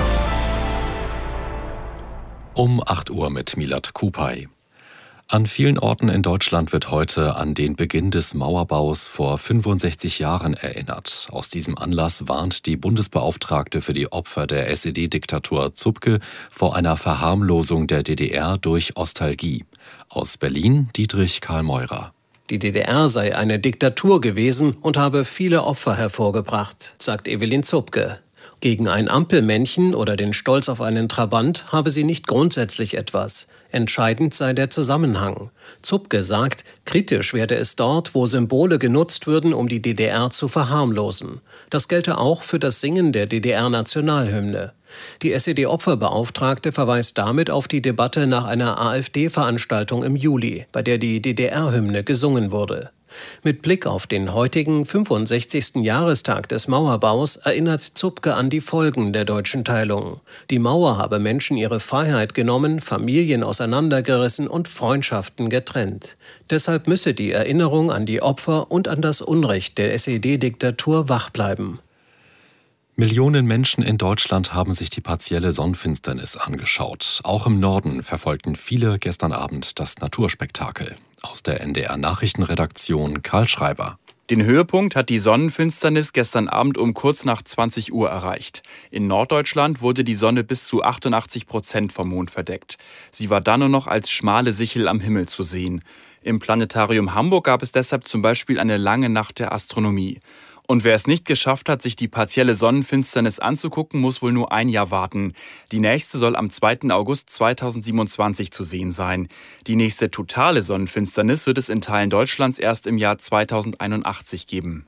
Um 8 Uhr mit Milad Kupay. An vielen Orten in Deutschland wird heute an den Beginn des Mauerbaus vor 65 Jahren erinnert. Aus diesem Anlass warnt die Bundesbeauftragte für die Opfer der SED-Diktatur Zupke vor einer Verharmlosung der DDR durch Ostalgie. Aus Berlin Dietrich Karl Meurer. Die DDR sei eine Diktatur gewesen und habe viele Opfer hervorgebracht, sagt Evelyn Zupke. Gegen ein Ampelmännchen oder den Stolz auf einen Trabant habe sie nicht grundsätzlich etwas. Entscheidend sei der Zusammenhang. Zupke sagt, kritisch werde es dort, wo Symbole genutzt würden, um die DDR zu verharmlosen. Das gelte auch für das Singen der DDR-Nationalhymne. Die SED-Opferbeauftragte verweist damit auf die Debatte nach einer AfD-Veranstaltung im Juli, bei der die DDR-Hymne gesungen wurde. Mit Blick auf den heutigen 65. Jahrestag des Mauerbaus erinnert Zupke an die Folgen der deutschen Teilung. Die Mauer habe Menschen ihre Freiheit genommen, Familien auseinandergerissen und Freundschaften getrennt. Deshalb müsse die Erinnerung an die Opfer und an das Unrecht der SED-Diktatur wach bleiben. Millionen Menschen in Deutschland haben sich die partielle Sonnenfinsternis angeschaut. Auch im Norden verfolgten viele gestern Abend das Naturspektakel. Aus der NDR-Nachrichtenredaktion Karl Schreiber. Den Höhepunkt hat die Sonnenfinsternis gestern Abend um kurz nach 20 Uhr erreicht. In Norddeutschland wurde die Sonne bis zu 88% vom Mond verdeckt. Sie war dann nur noch als schmale Sichel am Himmel zu sehen. Im Planetarium Hamburg gab es deshalb zum Beispiel eine lange Nacht der Astronomie. Und wer es nicht geschafft hat, sich die partielle Sonnenfinsternis anzugucken, muss wohl nur ein Jahr warten. Die nächste soll am 2. August 2027 zu sehen sein. Die nächste totale Sonnenfinsternis wird es in Teilen Deutschlands erst im Jahr 2081 geben.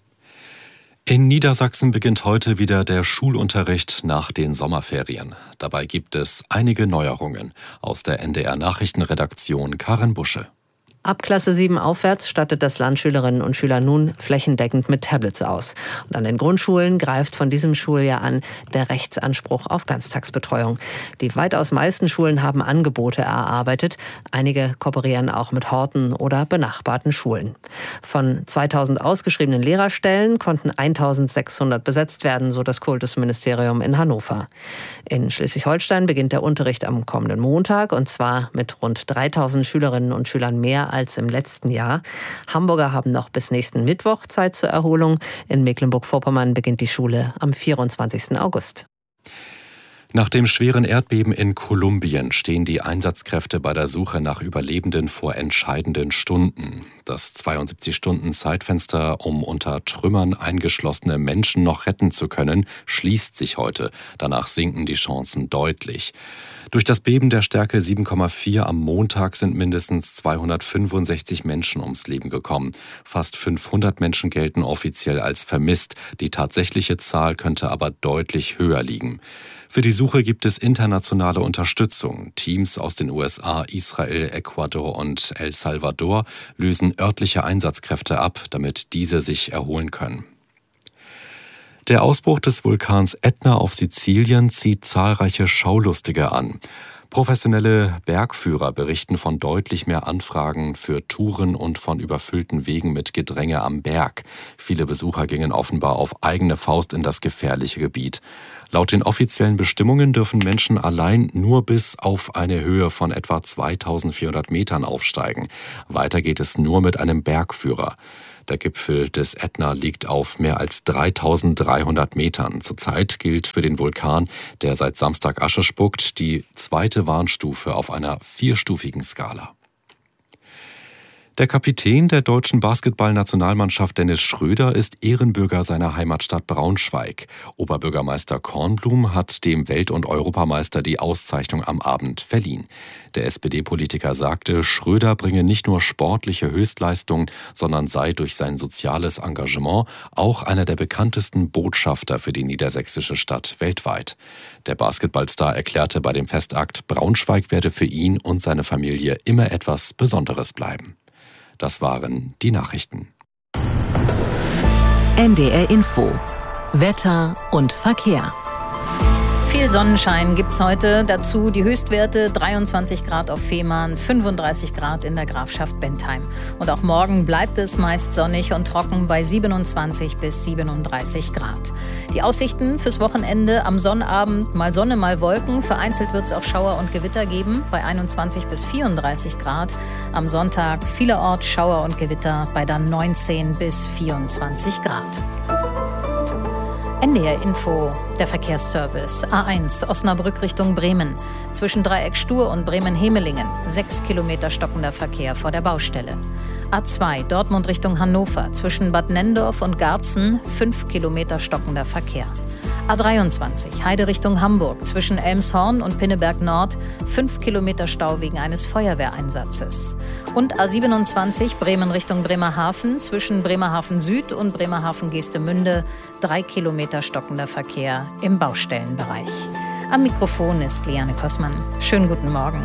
In Niedersachsen beginnt heute wieder der Schulunterricht nach den Sommerferien. Dabei gibt es einige Neuerungen. Aus der NDR-Nachrichtenredaktion Karin Busche. Ab Klasse 7 aufwärts stattet das Land Schülerinnen und Schüler nun flächendeckend mit Tablets aus. Und an den Grundschulen greift von diesem Schuljahr an der Rechtsanspruch auf Ganztagsbetreuung. Die weitaus meisten Schulen haben Angebote erarbeitet. Einige kooperieren auch mit Horten oder benachbarten Schulen. Von 2000 ausgeschriebenen Lehrerstellen konnten 1600 besetzt werden, so das Kultusministerium in Hannover. In Schleswig-Holstein beginnt der Unterricht am kommenden Montag, und zwar mit rund 3000 Schülerinnen und Schülern mehr als im letzten Jahr. Hamburger haben noch bis nächsten Mittwoch Zeit zur Erholung. In Mecklenburg-Vorpommern beginnt die Schule am 24. August. Nach dem schweren Erdbeben in Kolumbien stehen die Einsatzkräfte bei der Suche nach Überlebenden vor entscheidenden Stunden. Das 72-Stunden-Zeitfenster, um unter Trümmern eingeschlossene Menschen noch retten zu können, schließt sich heute. Danach sinken die Chancen deutlich. Durch das Beben der Stärke 7,4 am Montag sind mindestens 265 Menschen ums Leben gekommen. Fast 500 Menschen gelten offiziell als vermisst. Die tatsächliche Zahl könnte aber deutlich höher liegen. Für die Suche gibt es internationale Unterstützung. Teams aus den USA, Israel, Ecuador und El Salvador lösen örtliche Einsatzkräfte ab, damit diese sich erholen können. Der Ausbruch des Vulkans Ätna auf Sizilien zieht zahlreiche Schaulustige an. Professionelle Bergführer berichten von deutlich mehr Anfragen für Touren und von überfüllten Wegen mit Gedränge am Berg. Viele Besucher gingen offenbar auf eigene Faust in das gefährliche Gebiet. Laut den offiziellen Bestimmungen dürfen Menschen allein nur bis auf eine Höhe von etwa 2400 Metern aufsteigen. Weiter geht es nur mit einem Bergführer. Der Gipfel des Ätna liegt auf mehr als 3300 Metern. Zurzeit gilt für den Vulkan, der seit Samstag Asche spuckt, die 2. Warnstufe auf einer 4-stufigen Skala. Der Kapitän der deutschen Basketball-Nationalmannschaft Dennis Schröder ist Ehrenbürger seiner Heimatstadt Braunschweig. Oberbürgermeister Kornblum hat dem Welt- und Europameister die Auszeichnung am Abend verliehen. Der SPD-Politiker sagte, Schröder bringe nicht nur sportliche Höchstleistungen, sondern sei durch sein soziales Engagement auch einer der bekanntesten Botschafter für die niedersächsische Stadt weltweit. Der Basketballstar erklärte bei dem Festakt, Braunschweig werde für ihn und seine Familie immer etwas Besonderes bleiben. Das waren die Nachrichten. NDR Info. Wetter und Verkehr. Viel Sonnenschein gibt's heute. Dazu die Höchstwerte 23 Grad auf Fehmarn, 35 Grad in der Grafschaft Bentheim. Und auch morgen bleibt es meist sonnig und trocken bei 27 bis 37 Grad. Die Aussichten fürs Wochenende: am Sonnabend mal Sonne, mal Wolken. Vereinzelt wird es auch Schauer und Gewitter geben bei 21 bis 34 Grad. Am Sonntag vielerorts Schauer und Gewitter bei dann 19 bis 24 Grad. NDR Info, der Verkehrsservice. A1 Osnabrück Richtung Bremen. Zwischen Dreieck Stur und Bremen-Hemelingen. 6 Kilometer stockender Verkehr vor der Baustelle. A2 Dortmund Richtung Hannover. Zwischen Bad Nenndorf und Garbsen 5 Kilometer stockender Verkehr. A23 Heide Richtung Hamburg. Zwischen Elmshorn und Pinneberg Nord 5 Kilometer Stau wegen eines Feuerwehreinsatzes. Und A27 Bremen Richtung Bremerhaven. Zwischen Bremerhaven Süd und Bremerhaven Geestemünde 3 Kilometer stockender Verkehr im Baustellenbereich. Am Mikrofon ist Liane Kossmann. Schönen guten Morgen.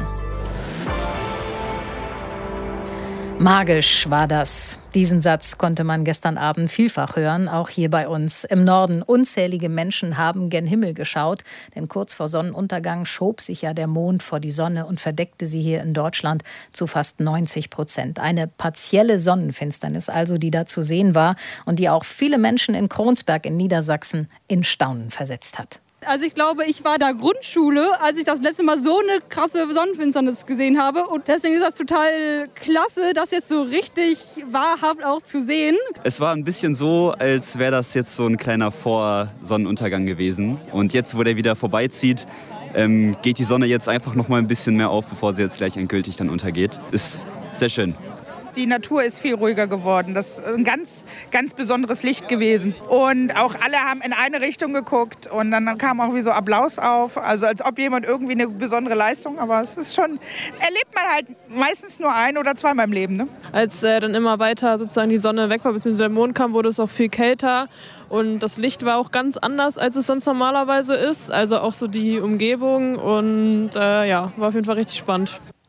Magisch war das. Diesen Satz konnte man gestern Abend vielfach hören, auch hier bei uns im Norden. Unzählige Menschen haben gen Himmel geschaut, denn kurz vor Sonnenuntergang schob sich ja der Mond vor die Sonne und verdeckte sie hier in Deutschland zu fast 90%. Eine partielle Sonnenfinsternis also, die da zu sehen war und die auch viele Menschen in Kronsberg in Niedersachsen in Staunen versetzt hat. Also ich glaube, ich war da Grundschule, als ich das letzte Mal so eine krasse Sonnenfinsternis gesehen habe. Und deswegen ist das total klasse, das jetzt so richtig wahrhaft auch zu sehen. Es war ein bisschen so, als wäre das jetzt so ein kleiner Vorsonnenuntergang gewesen. Und jetzt, wo der wieder vorbeizieht, geht die Sonne jetzt einfach noch mal ein bisschen mehr auf, bevor sie jetzt gleich endgültig dann untergeht. Ist sehr schön. Die Natur ist viel ruhiger geworden. Das ist ein ganz, ganz besonderes Licht gewesen. Und auch alle haben in eine Richtung geguckt und dann kam auch wie so Applaus auf. Also als ob jemand irgendwie eine besondere Leistung, aber es ist schon, erlebt man halt meistens nur ein- oder zweimal im Leben. Ne? Als dann immer weiter sozusagen die Sonne weg war, beziehungsweise der Mond kam, wurde es auch viel kälter. Und das Licht war auch ganz anders, als es sonst normalerweise ist. Also auch so die Umgebung und war auf jeden Fall richtig spannend.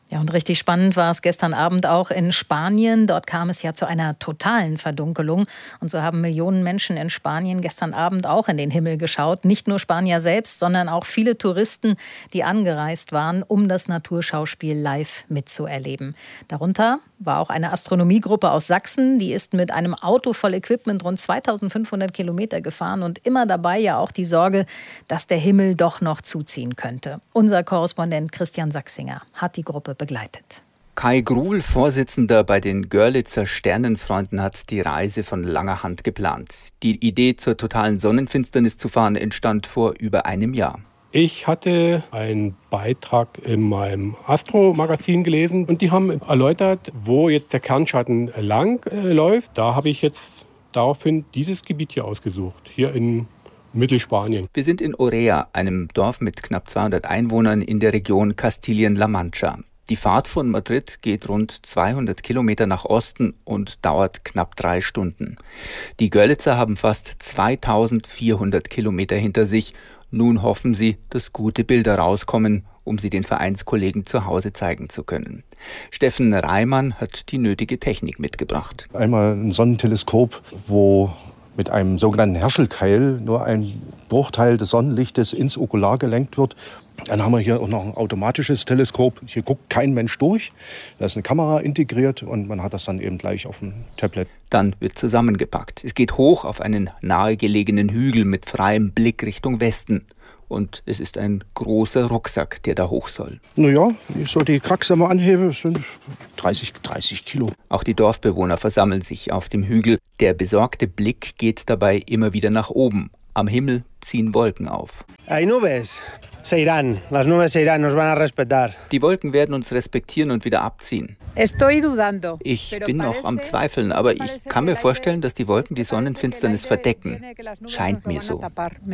Ja, und richtig spannend war es gestern Abend auch in Spanien. Dort kam es ja zu einer totalen Verdunkelung. Und so haben Millionen Menschen in Spanien gestern Abend auch in den Himmel geschaut. Nicht nur Spanier selbst, sondern auch viele Touristen, die angereist waren, um das Naturschauspiel live mitzuerleben. Darunter war auch eine Astronomiegruppe aus Sachsen. Die ist mit einem Auto voll Equipment rund 2500 Kilometer gefahren. Und immer dabei ja auch die Sorge, dass der Himmel doch noch zuziehen könnte. Unser Korrespondent Christian Sachsinger hat die Gruppe begleitet. Kai Gruhl, Vorsitzender bei den Görlitzer Sternenfreunden, hat die Reise von langer Hand geplant. Die Idee, zur totalen Sonnenfinsternis zu fahren, entstand vor über einem Jahr. Ich hatte einen Beitrag in meinem Astro-Magazin gelesen und die haben erläutert, wo jetzt der Kernschatten lang läuft. Da habe ich jetzt daraufhin dieses Gebiet hier ausgesucht, hier in Mittelspanien. Wir sind in Orea, einem Dorf mit knapp 200 Einwohnern in der Region Kastilien-La Mancha. Die Fahrt von Madrid geht rund 200 Kilometer nach Osten und dauert knapp 3 Stunden. Die Görlitzer haben fast 2400 Kilometer hinter sich. Nun hoffen sie, dass gute Bilder rauskommen, um sie den Vereinskollegen zu Hause zeigen zu können. Steffen Reimann hat die nötige Technik mitgebracht. Einmal ein Sonnenteleskop, wo mit einem sogenannten Herschel-Keil nur ein Bruchteil des Sonnenlichtes ins Okular gelenkt wird. Dann haben wir hier auch noch ein automatisches Teleskop. Hier guckt kein Mensch durch. Da ist eine Kamera integriert und man hat das dann eben gleich auf dem Tablet. Dann wird zusammengepackt. Es geht hoch auf einen nahegelegenen Hügel mit freiem Blick Richtung Westen. Und es ist ein großer Rucksack, der da hoch soll. Naja, wenn ich so die Kraxe mal anhebe, sind 30 Kilo. Auch die Dorfbewohner versammeln sich auf dem Hügel. Der besorgte Blick geht dabei immer wieder nach oben. Am Himmel ziehen Wolken auf. Hay nubes. Se irán. Las nubes se irán, nos van a respetar. Die Wolken werden uns respektieren und wieder abziehen. Estoy dudando. Ich bin noch am Zweifeln, aber ich kann mir vorstellen, dass die Wolken die Sonnenfinsternis verdecken. Scheint mir so.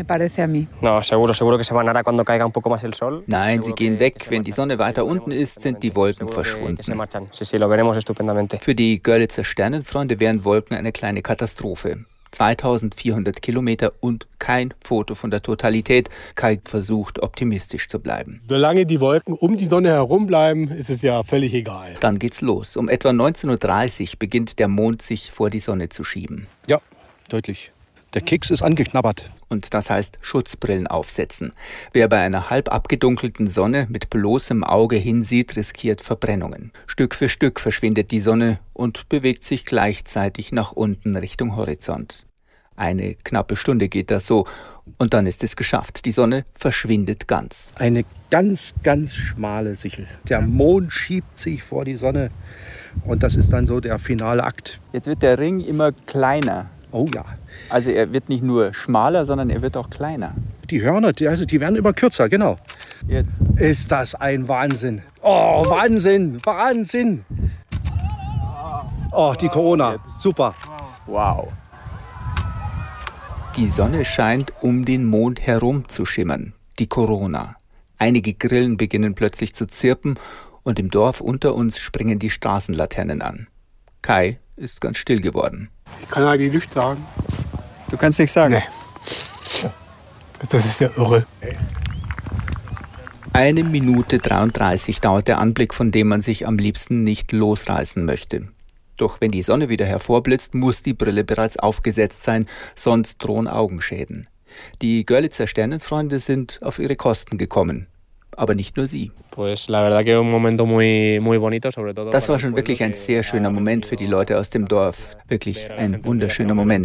Nein, sie gehen weg. Wenn die Sonne weiter unten ist, sind die Wolken verschwunden. Für die Görlitzer Sternenfreunde wären Wolken eine kleine Katastrophe. 2400 Kilometer und kein Foto von der Totalität. Kai versucht, optimistisch zu bleiben. Solange die Wolken um die Sonne herum bleiben, ist es ja völlig egal. Dann geht's los. Um etwa 19:30 Uhr beginnt der Mond sich vor die Sonne zu schieben. Ja, deutlich. Der Keks ist angeknabbert. Und das heißt Schutzbrillen aufsetzen. Wer bei einer halb abgedunkelten Sonne mit bloßem Auge hinsieht, riskiert Verbrennungen. Stück für Stück verschwindet die Sonne und bewegt sich gleichzeitig nach unten Richtung Horizont. Eine knappe Stunde geht das so und dann ist es geschafft. Die Sonne verschwindet ganz. Eine ganz, ganz schmale Sichel. Der Mond schiebt sich vor die Sonne und das ist dann so der finale Akt. Jetzt wird der Ring immer kleiner. Oh ja. Also er wird nicht nur schmaler, sondern er wird auch kleiner. Die Hörner, die werden immer kürzer, genau. Jetzt. Ist das ein Wahnsinn. Oh, Wahnsinn, Wahnsinn. Oh, die Corona, super. Wow. Die Sonne scheint um den Mond herum zu schimmern, die Corona. Einige Grillen beginnen plötzlich zu zirpen und im Dorf unter uns springen die Straßenlaternen an. Kai ist ganz still geworden. Ich kann eigentlich nichts sagen. Du kannst nichts sagen? Nee. Das ist ja irre. 1 Minute 33 dauert der Anblick, von dem man sich am liebsten nicht losreißen möchte. Doch wenn die Sonne wieder hervorblitzt, muss die Brille bereits aufgesetzt sein, sonst drohen Augenschäden. Die Görlitzer Sternenfreunde sind auf ihre Kosten gekommen. Aber nicht nur sie. Das war schon wirklich ein sehr schöner Moment für die Leute aus dem Dorf. Wirklich ein wunderschöner Moment.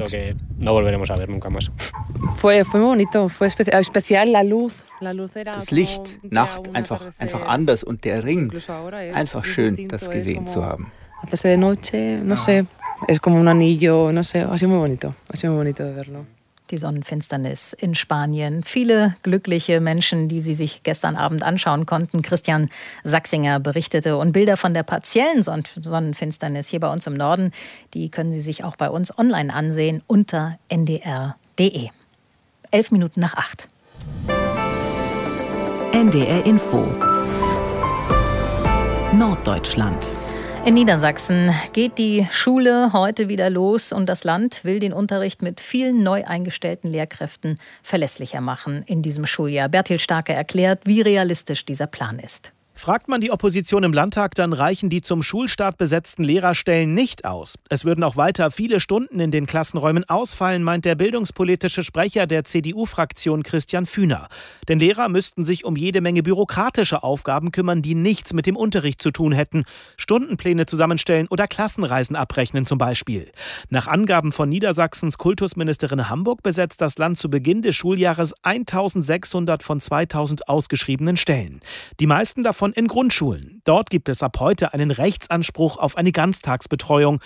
Das Licht, Nacht, einfach anders und der Ring. Einfach schön, das gesehen zu haben. Die Sonnenfinsternis in Spanien. Viele glückliche Menschen, die sie sich gestern Abend anschauen konnten. Christian Sachsinger berichtete. Und Bilder von der partiellen Sonnenfinsternis hier bei uns im Norden, die können Sie sich auch bei uns online ansehen unter ndr.de. 7:11. NDR Info. Norddeutschland. In Niedersachsen geht die Schule heute wieder los und das Land will den Unterricht mit vielen neu eingestellten Lehrkräften verlässlicher machen in diesem Schuljahr. Bertil Starke erklärt, wie realistisch dieser Plan ist. Fragt man die Opposition im Landtag, dann reichen die zum Schulstart besetzten Lehrerstellen nicht aus. Es würden auch weiter viele Stunden in den Klassenräumen ausfallen, meint der bildungspolitische Sprecher der CDU-Fraktion Christian Fühner. Denn Lehrer müssten sich um jede Menge bürokratische Aufgaben kümmern, die nichts mit dem Unterricht zu tun hätten. Stundenpläne zusammenstellen oder Klassenreisen abrechnen zum Beispiel. Nach Angaben von Niedersachsens Kultusministerin Hamburg besetzt das Land zu Beginn des Schuljahres 1600 von 2000 ausgeschriebenen Stellen. Die meisten davon in Grundschulen. Dort gibt es ab heute einen Rechtsanspruch auf eine Ganztagsbetreuung.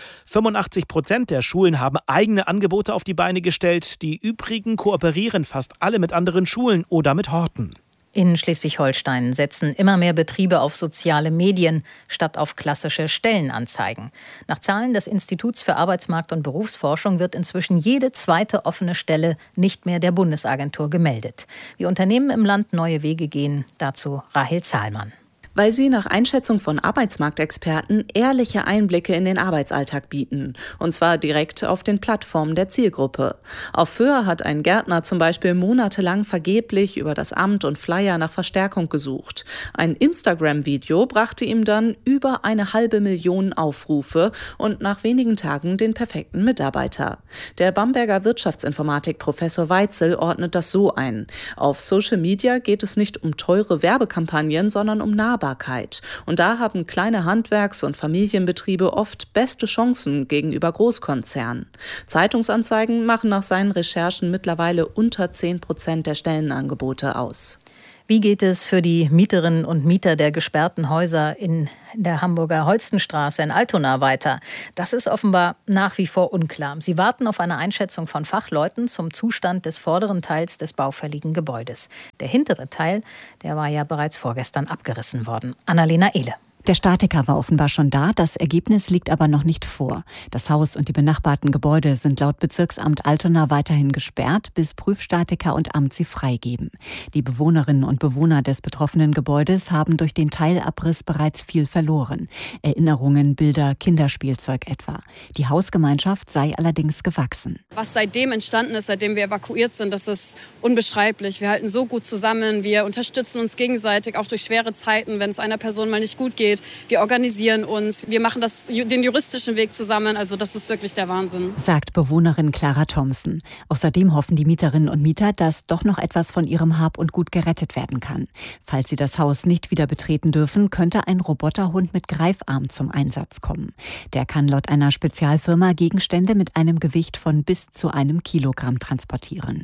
85% der Schulen haben eigene Angebote auf die Beine gestellt. Die übrigen kooperieren fast alle mit anderen Schulen oder mit Horten. In Schleswig-Holstein setzen immer mehr Betriebe auf soziale Medien statt auf klassische Stellenanzeigen. Nach Zahlen des Instituts für Arbeitsmarkt- und Berufsforschung wird inzwischen jede zweite offene Stelle nicht mehr der Bundesagentur gemeldet. Wie Unternehmen im Land neue Wege gehen, dazu Rahel Zahlmann. Weil sie nach Einschätzung von Arbeitsmarktexperten ehrliche Einblicke in den Arbeitsalltag bieten. Und zwar direkt auf den Plattformen der Zielgruppe. Auf Föhr hat ein Gärtner zum Beispiel monatelang vergeblich über das Amt und Flyer nach Verstärkung gesucht. Ein Instagram-Video brachte ihm dann über 500.000 Aufrufe und nach wenigen Tagen den perfekten Mitarbeiter. Der Bamberger Wirtschaftsinformatik-Professor Weitzel ordnet das so ein. Auf Social Media geht es nicht um teure Werbekampagnen, sondern um Nahbarkeit. Und da haben kleine Handwerks- und Familienbetriebe oft beste Chancen gegenüber Großkonzernen. Zeitungsanzeigen machen nach seinen Recherchen mittlerweile unter 10% der Stellenangebote aus. Wie geht es für die Mieterinnen und Mieter der gesperrten Häuser in der Hamburger Holstenstraße in Altona weiter? Das ist offenbar nach wie vor unklar. Sie warten auf eine Einschätzung von Fachleuten zum Zustand des vorderen Teils des baufälligen Gebäudes. Der hintere Teil, der war ja bereits vorgestern abgerissen worden. Annalena Ehle. Der Statiker war offenbar schon da, das Ergebnis liegt aber noch nicht vor. Das Haus und die benachbarten Gebäude sind laut Bezirksamt Altona weiterhin gesperrt, bis Prüfstatiker und Amt sie freigeben. Die Bewohnerinnen und Bewohner des betroffenen Gebäudes haben durch den Teilabriss bereits viel verloren. Erinnerungen, Bilder, Kinderspielzeug etwa. Die Hausgemeinschaft sei allerdings gewachsen. Was seitdem entstanden ist, seitdem wir evakuiert sind, das ist unbeschreiblich. Wir halten so gut zusammen, wir unterstützen uns gegenseitig, auch durch schwere Zeiten, wenn es einer Person mal nicht gut geht. Wir organisieren uns, wir machen den juristischen Weg zusammen. Also das ist wirklich der Wahnsinn. Sagt Bewohnerin Clara Thompson. Außerdem hoffen die Mieterinnen und Mieter, dass doch noch etwas von ihrem Hab und Gut gerettet werden kann. Falls sie das Haus nicht wieder betreten dürfen, könnte ein Roboterhund mit Greifarm zum Einsatz kommen. Der kann laut einer Spezialfirma Gegenstände mit einem Gewicht von bis zu 1 Kilogramm transportieren.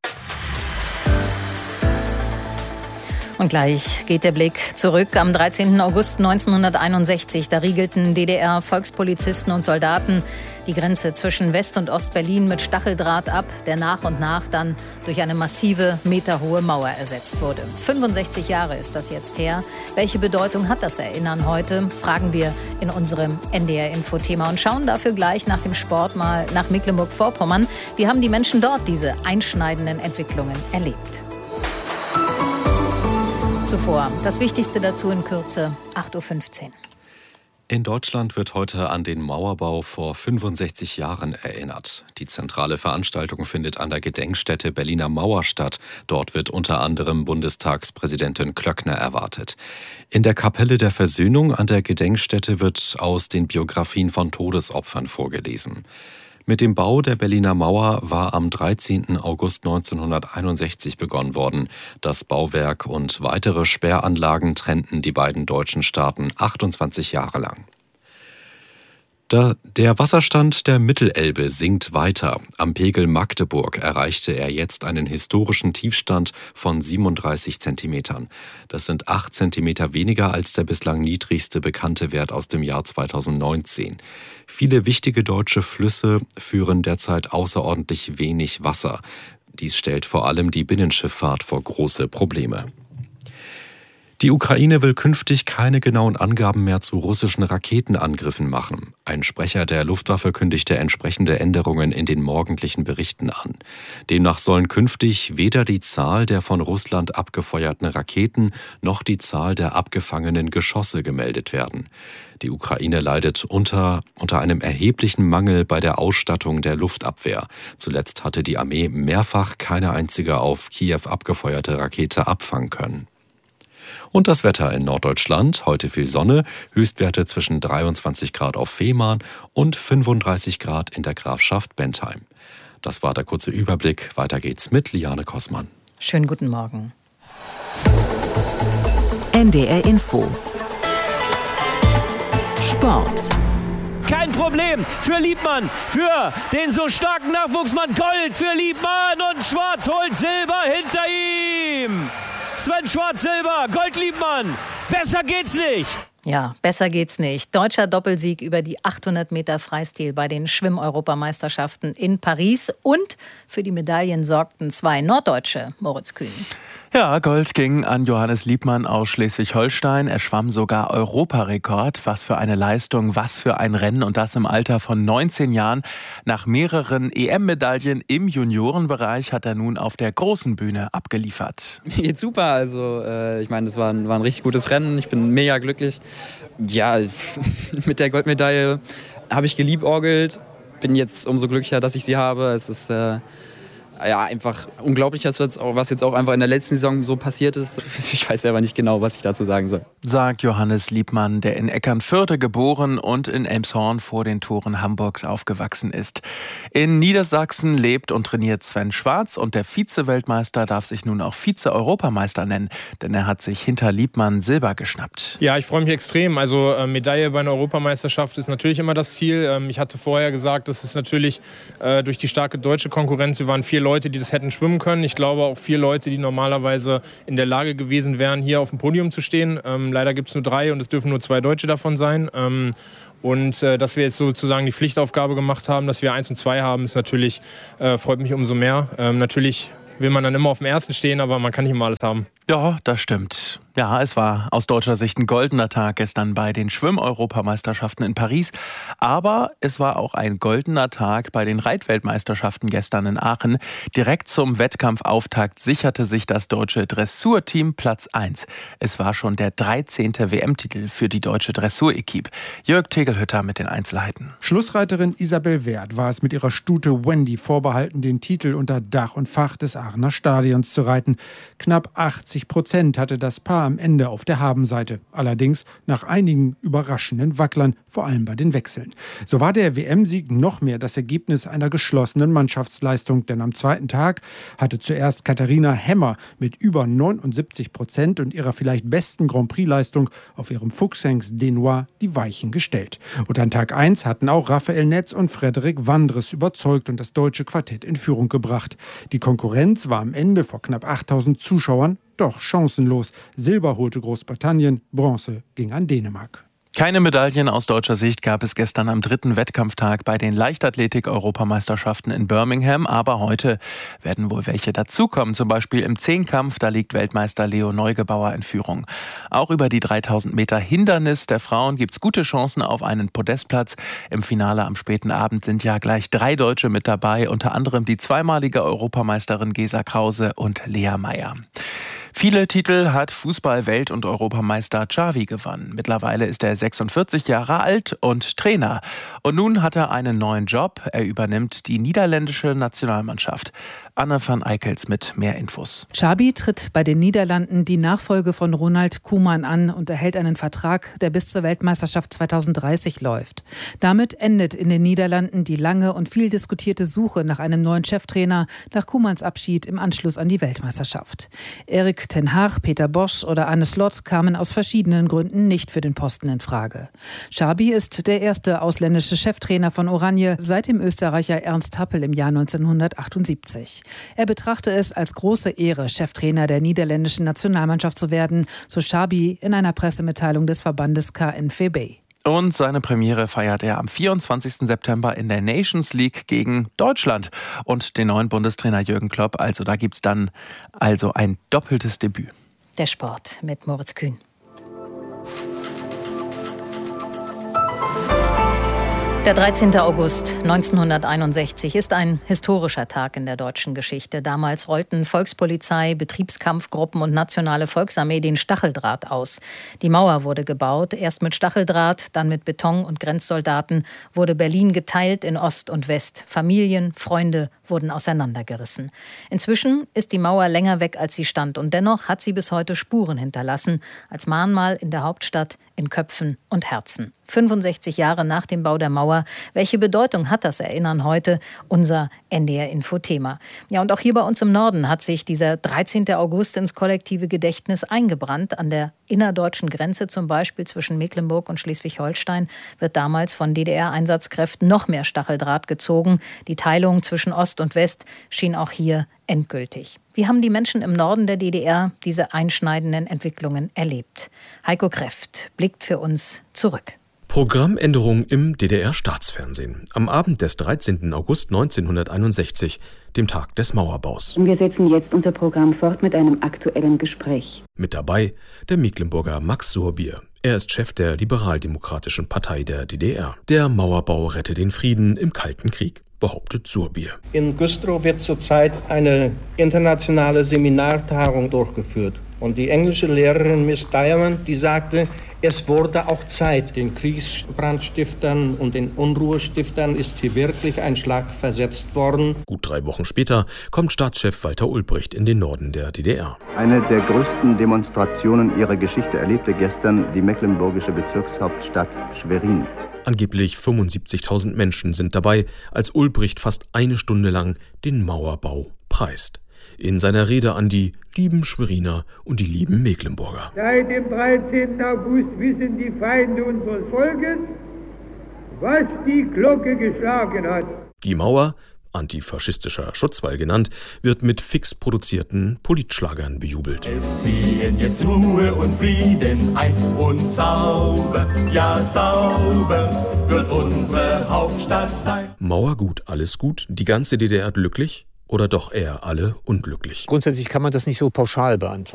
Und gleich geht der Blick zurück. Am 13. August 1961, da riegelten DDR-Volkspolizisten und Soldaten die Grenze zwischen West- und Ostberlin mit Stacheldraht ab, der nach und nach dann durch eine massive, meterhohe Mauer ersetzt wurde. 65 Jahre ist das jetzt her. Welche Bedeutung hat das Erinnern heute? Fragen wir in unserem NDR-Info-Thema und schauen dafür gleich nach dem Sport mal nach Mecklenburg-Vorpommern. Wie haben die Menschen dort diese einschneidenden Entwicklungen erlebt? Zuvor das Wichtigste dazu in Kürze, 8.15 Uhr. In Deutschland wird heute an den Mauerbau vor 65 Jahren erinnert. Die zentrale Veranstaltung findet an der Gedenkstätte Berliner Mauer statt. Dort wird unter anderem Bundestagspräsidentin Klöckner erwartet. In der Kapelle der Versöhnung an der Gedenkstätte wird aus den Biografien von Todesopfern vorgelesen. Mit dem Bau der Berliner Mauer war am 13. August 1961 begonnen worden. Das Bauwerk und weitere Sperranlagen trennten die beiden deutschen Staaten 28 Jahre lang. Der Wasserstand der Mittelelbe sinkt weiter. Am Pegel Magdeburg erreichte er jetzt einen historischen Tiefstand von 37 Zentimetern. Das sind 8 Zentimeter weniger als der bislang niedrigste bekannte Wert aus dem Jahr 2019. Viele wichtige deutsche Flüsse führen derzeit außerordentlich wenig Wasser. Dies stellt vor allem die Binnenschifffahrt vor große Probleme. Die Ukraine will künftig keine genauen Angaben mehr zu russischen Raketenangriffen machen. Ein Sprecher der Luftwaffe kündigte entsprechende Änderungen in den morgendlichen Berichten an. Demnach sollen künftig weder die Zahl der von Russland abgefeuerten Raketen noch die Zahl der abgefangenen Geschosse gemeldet werden. Die Ukraine leidet unter einem erheblichen Mangel bei der Ausstattung der Luftabwehr. Zuletzt hatte die Armee mehrfach keine einzige auf Kiew abgefeuerte Rakete abfangen können. Und das Wetter in Norddeutschland. Heute viel Sonne, Höchstwerte zwischen 23 Grad auf Fehmarn und 35 Grad in der Grafschaft Bentheim. Das war der kurze Überblick. Weiter geht's mit Liane Kossmann. Schönen guten Morgen. NDR Info. Sport. Kein Problem für Liebmann, für den so starken Nachwuchsmann. Gold für Liebmann und Schwarz holt Silber hinter ihm. Sven Schwarz Silber, Gold Liebmann. Besser geht's nicht. Ja, besser geht's nicht. Deutscher Doppelsieg über die 800 Meter Freistil bei den Schwimm-Europameisterschaften in Paris. Und für die Medaillen sorgten 2 Norddeutsche, Moritz Kühn. Ja, Gold ging an Johannes Liebmann aus Schleswig-Holstein. Er schwamm sogar Europarekord. Was für eine Leistung, was für ein Rennen. Und das im Alter von 19 Jahren. Nach mehreren EM-Medaillen im Juniorenbereich hat er nun auf der großen Bühne abgeliefert. Mir geht's super. Also ich meine, das war ein richtig gutes Rennen. Ich bin mega glücklich. Ja, mit der Goldmedaille habe ich geliebäugelt. Bin jetzt umso glücklicher, dass ich sie habe. Es ist einfach unglaublich, was jetzt auch einfach in der letzten Saison so passiert ist. Ich weiß selber nicht genau, was ich dazu sagen soll. Sagt Johannes Liebmann, der in Eckernförde geboren und in Elmshorn vor den Toren Hamburgs aufgewachsen ist. In Niedersachsen lebt und trainiert Sven Schwarz und der Vize-Weltmeister darf sich nun auch Vize-Europameister nennen, denn er hat sich hinter Liebmann Silber geschnappt. Ja, ich freue mich extrem. Also Medaille bei einer Europameisterschaft ist natürlich immer das Ziel. Ich hatte vorher gesagt, das ist natürlich durch die starke deutsche Konkurrenz, wir waren 4 Leute, die das hätten schwimmen können. Ich glaube auch 4 Leute, die normalerweise in der Lage gewesen wären, hier auf dem Podium zu stehen. Leider gibt es nur 3 und es dürfen nur 2 Deutsche davon sein. Und dass wir jetzt sozusagen die Pflichtaufgabe gemacht haben, dass wir 1 und 2 haben, ist natürlich, freut mich umso mehr. Natürlich will man dann immer auf dem ersten stehen, aber man kann nicht immer alles haben. Ja, das stimmt. Ja, es war aus deutscher Sicht ein goldener Tag gestern bei den Schwimm-Europameisterschaften in Paris. Aber es war auch ein goldener Tag bei den Reitweltmeisterschaften gestern in Aachen. Direkt zum Wettkampfauftakt sicherte sich das deutsche Dressurteam Platz 1. Es war schon der 13. WM-Titel für die deutsche Dressur-Equipe. Jörg Tegelhütter mit den Einzelheiten. Schlussreiterin Isabel Wert war es mit ihrer Stute Wendy vorbehalten, den Titel unter Dach und Fach des Aachener Stadions zu reiten. Knapp 80% hatte das Paar am Ende auf der Habenseite. Allerdings nach einigen überraschenden Wacklern, vor allem bei den Wechseln. So war der WM-Sieg noch mehr das Ergebnis einer geschlossenen Mannschaftsleistung. Denn am zweiten Tag hatte zuerst Katharina Hemmer mit über 79% und ihrer vielleicht besten Grand Prix-Leistung auf ihrem Fuchshengst Denois die Weichen gestellt. Und an Tag 1 hatten auch Raphael Netz und Frederik Wandres überzeugt und das deutsche Quartett in Führung gebracht. Die Konkurrenz war am Ende vor knapp 8000 Zuschauern doch chancenlos. Silber holte Großbritannien, Bronze ging an Dänemark. Keine Medaillen aus deutscher Sicht gab es gestern am 3. Wettkampftag bei den Leichtathletik-Europameisterschaften in Birmingham. Aber heute werden wohl welche dazukommen. Zum Beispiel im Zehnkampf, da liegt Weltmeister Leo Neugebauer in Führung. Auch über die 3000 Meter Hindernis der Frauen gibt es gute Chancen auf einen Podestplatz. Im Finale am späten Abend sind ja gleich 3 Deutsche mit dabei. Unter anderem die zweimalige Europameisterin Gesa Krause und Lea Meyer. Viele Titel hat Fußball-Welt- und Europameister Xavi gewonnen. Mittlerweile ist er 46 Jahre alt und Trainer. Und nun hat er einen neuen Job. Er übernimmt die niederländische Nationalmannschaft. Anne van Eikels mit mehr Infos. Xabi tritt bei den Niederlanden die Nachfolge von Ronald Koeman an und erhält einen Vertrag, der bis zur Weltmeisterschaft 2030 läuft. Damit endet in den Niederlanden die lange und viel diskutierte Suche nach einem neuen Cheftrainer nach Koemans Abschied im Anschluss an die Weltmeisterschaft. Erik ten Hag, Peter Bosz oder Arne Slot kamen aus verschiedenen Gründen nicht für den Posten in Frage. Xabi ist der erste ausländische Cheftrainer von Oranje seit dem Österreicher Ernst Happel im Jahr 1978. Er betrachte es als große Ehre, Cheftrainer der niederländischen Nationalmannschaft zu werden, so Xabi in einer Pressemitteilung des Verbandes KNVB. Und seine Premiere feiert er am 24. September in der Nations League gegen Deutschland und den neuen Bundestrainer Jürgen Klopp. Also da gibt es dann ein doppeltes Debüt. Der Sport mit Moritz Kühn. Der 13. August 1961 ist ein historischer Tag in der deutschen Geschichte. Damals rollten Volkspolizei, Betriebskampfgruppen und Nationale Volksarmee den Stacheldraht aus. Die Mauer wurde gebaut, erst mit Stacheldraht, dann mit Beton und Grenzsoldaten wurde Berlin geteilt in Ost und West. Familien, Freunde, wurden auseinandergerissen. Inzwischen ist die Mauer länger weg, als sie stand. Und dennoch hat sie bis heute Spuren hinterlassen. Als Mahnmal in der Hauptstadt, in Köpfen und Herzen. 65 Jahre nach dem Bau der Mauer. Welche Bedeutung hat das Erinnern heute? Unser NDR-Info-Thema. Ja, und auch hier bei uns im Norden hat sich dieser 13. August ins kollektive Gedächtnis eingebrannt. An der innerdeutschen Grenze, zum Beispiel zwischen Mecklenburg und Schleswig-Holstein, wird damals von DDR-Einsatzkräften noch mehr Stacheldraht gezogen. Die Teilung zwischen Ost und West schien auch hier endgültig. Wie haben die Menschen im Norden der DDR diese einschneidenden Entwicklungen erlebt? Heiko Kreft blickt für uns zurück. Programmänderung im DDR-Staatsfernsehen. Am Abend des 13. August 1961, dem Tag des Mauerbaus. Wir setzen jetzt unser Programm fort mit einem aktuellen Gespräch. Mit dabei der Mecklenburger Max Surbier. Er ist Chef der Liberaldemokratischen Partei der DDR. Der Mauerbau rette den Frieden im Kalten Krieg, behauptet Surbier. In Güstrow wird zurzeit eine internationale Seminartagung durchgeführt. Und die englische Lehrerin Miss Diamond, die sagte, es wurde auch Zeit. Den Kriegsbrandstiftern und den Unruhestiftern ist hier wirklich ein Schlag versetzt worden. Gut 3 Wochen später kommt Staatschef Walter Ulbricht in den Norden der DDR. Eine der größten Demonstrationen ihrer Geschichte erlebte gestern die mecklenburgische Bezirkshauptstadt Schwerin. Angeblich 75.000 Menschen sind dabei, als Ulbricht fast eine Stunde lang den Mauerbau preist. In seiner Rede an die lieben Schweriner und die lieben Mecklenburger. Seit dem 13. August wissen die Feinde unseres Volkes, was die Glocke geschlagen hat. Die Mauer, antifaschistischer Schutzwall genannt, wird mit fix produzierten Politschlagern bejubelt. Es ziehen jetzt Ruhe und Frieden ein und sauber, ja sauber wird unsere Hauptstadt sein. Mauer gut, alles gut, die ganze DDR glücklich? Oder doch eher alle unglücklich? Grundsätzlich kann man das nicht so pauschal beantworten.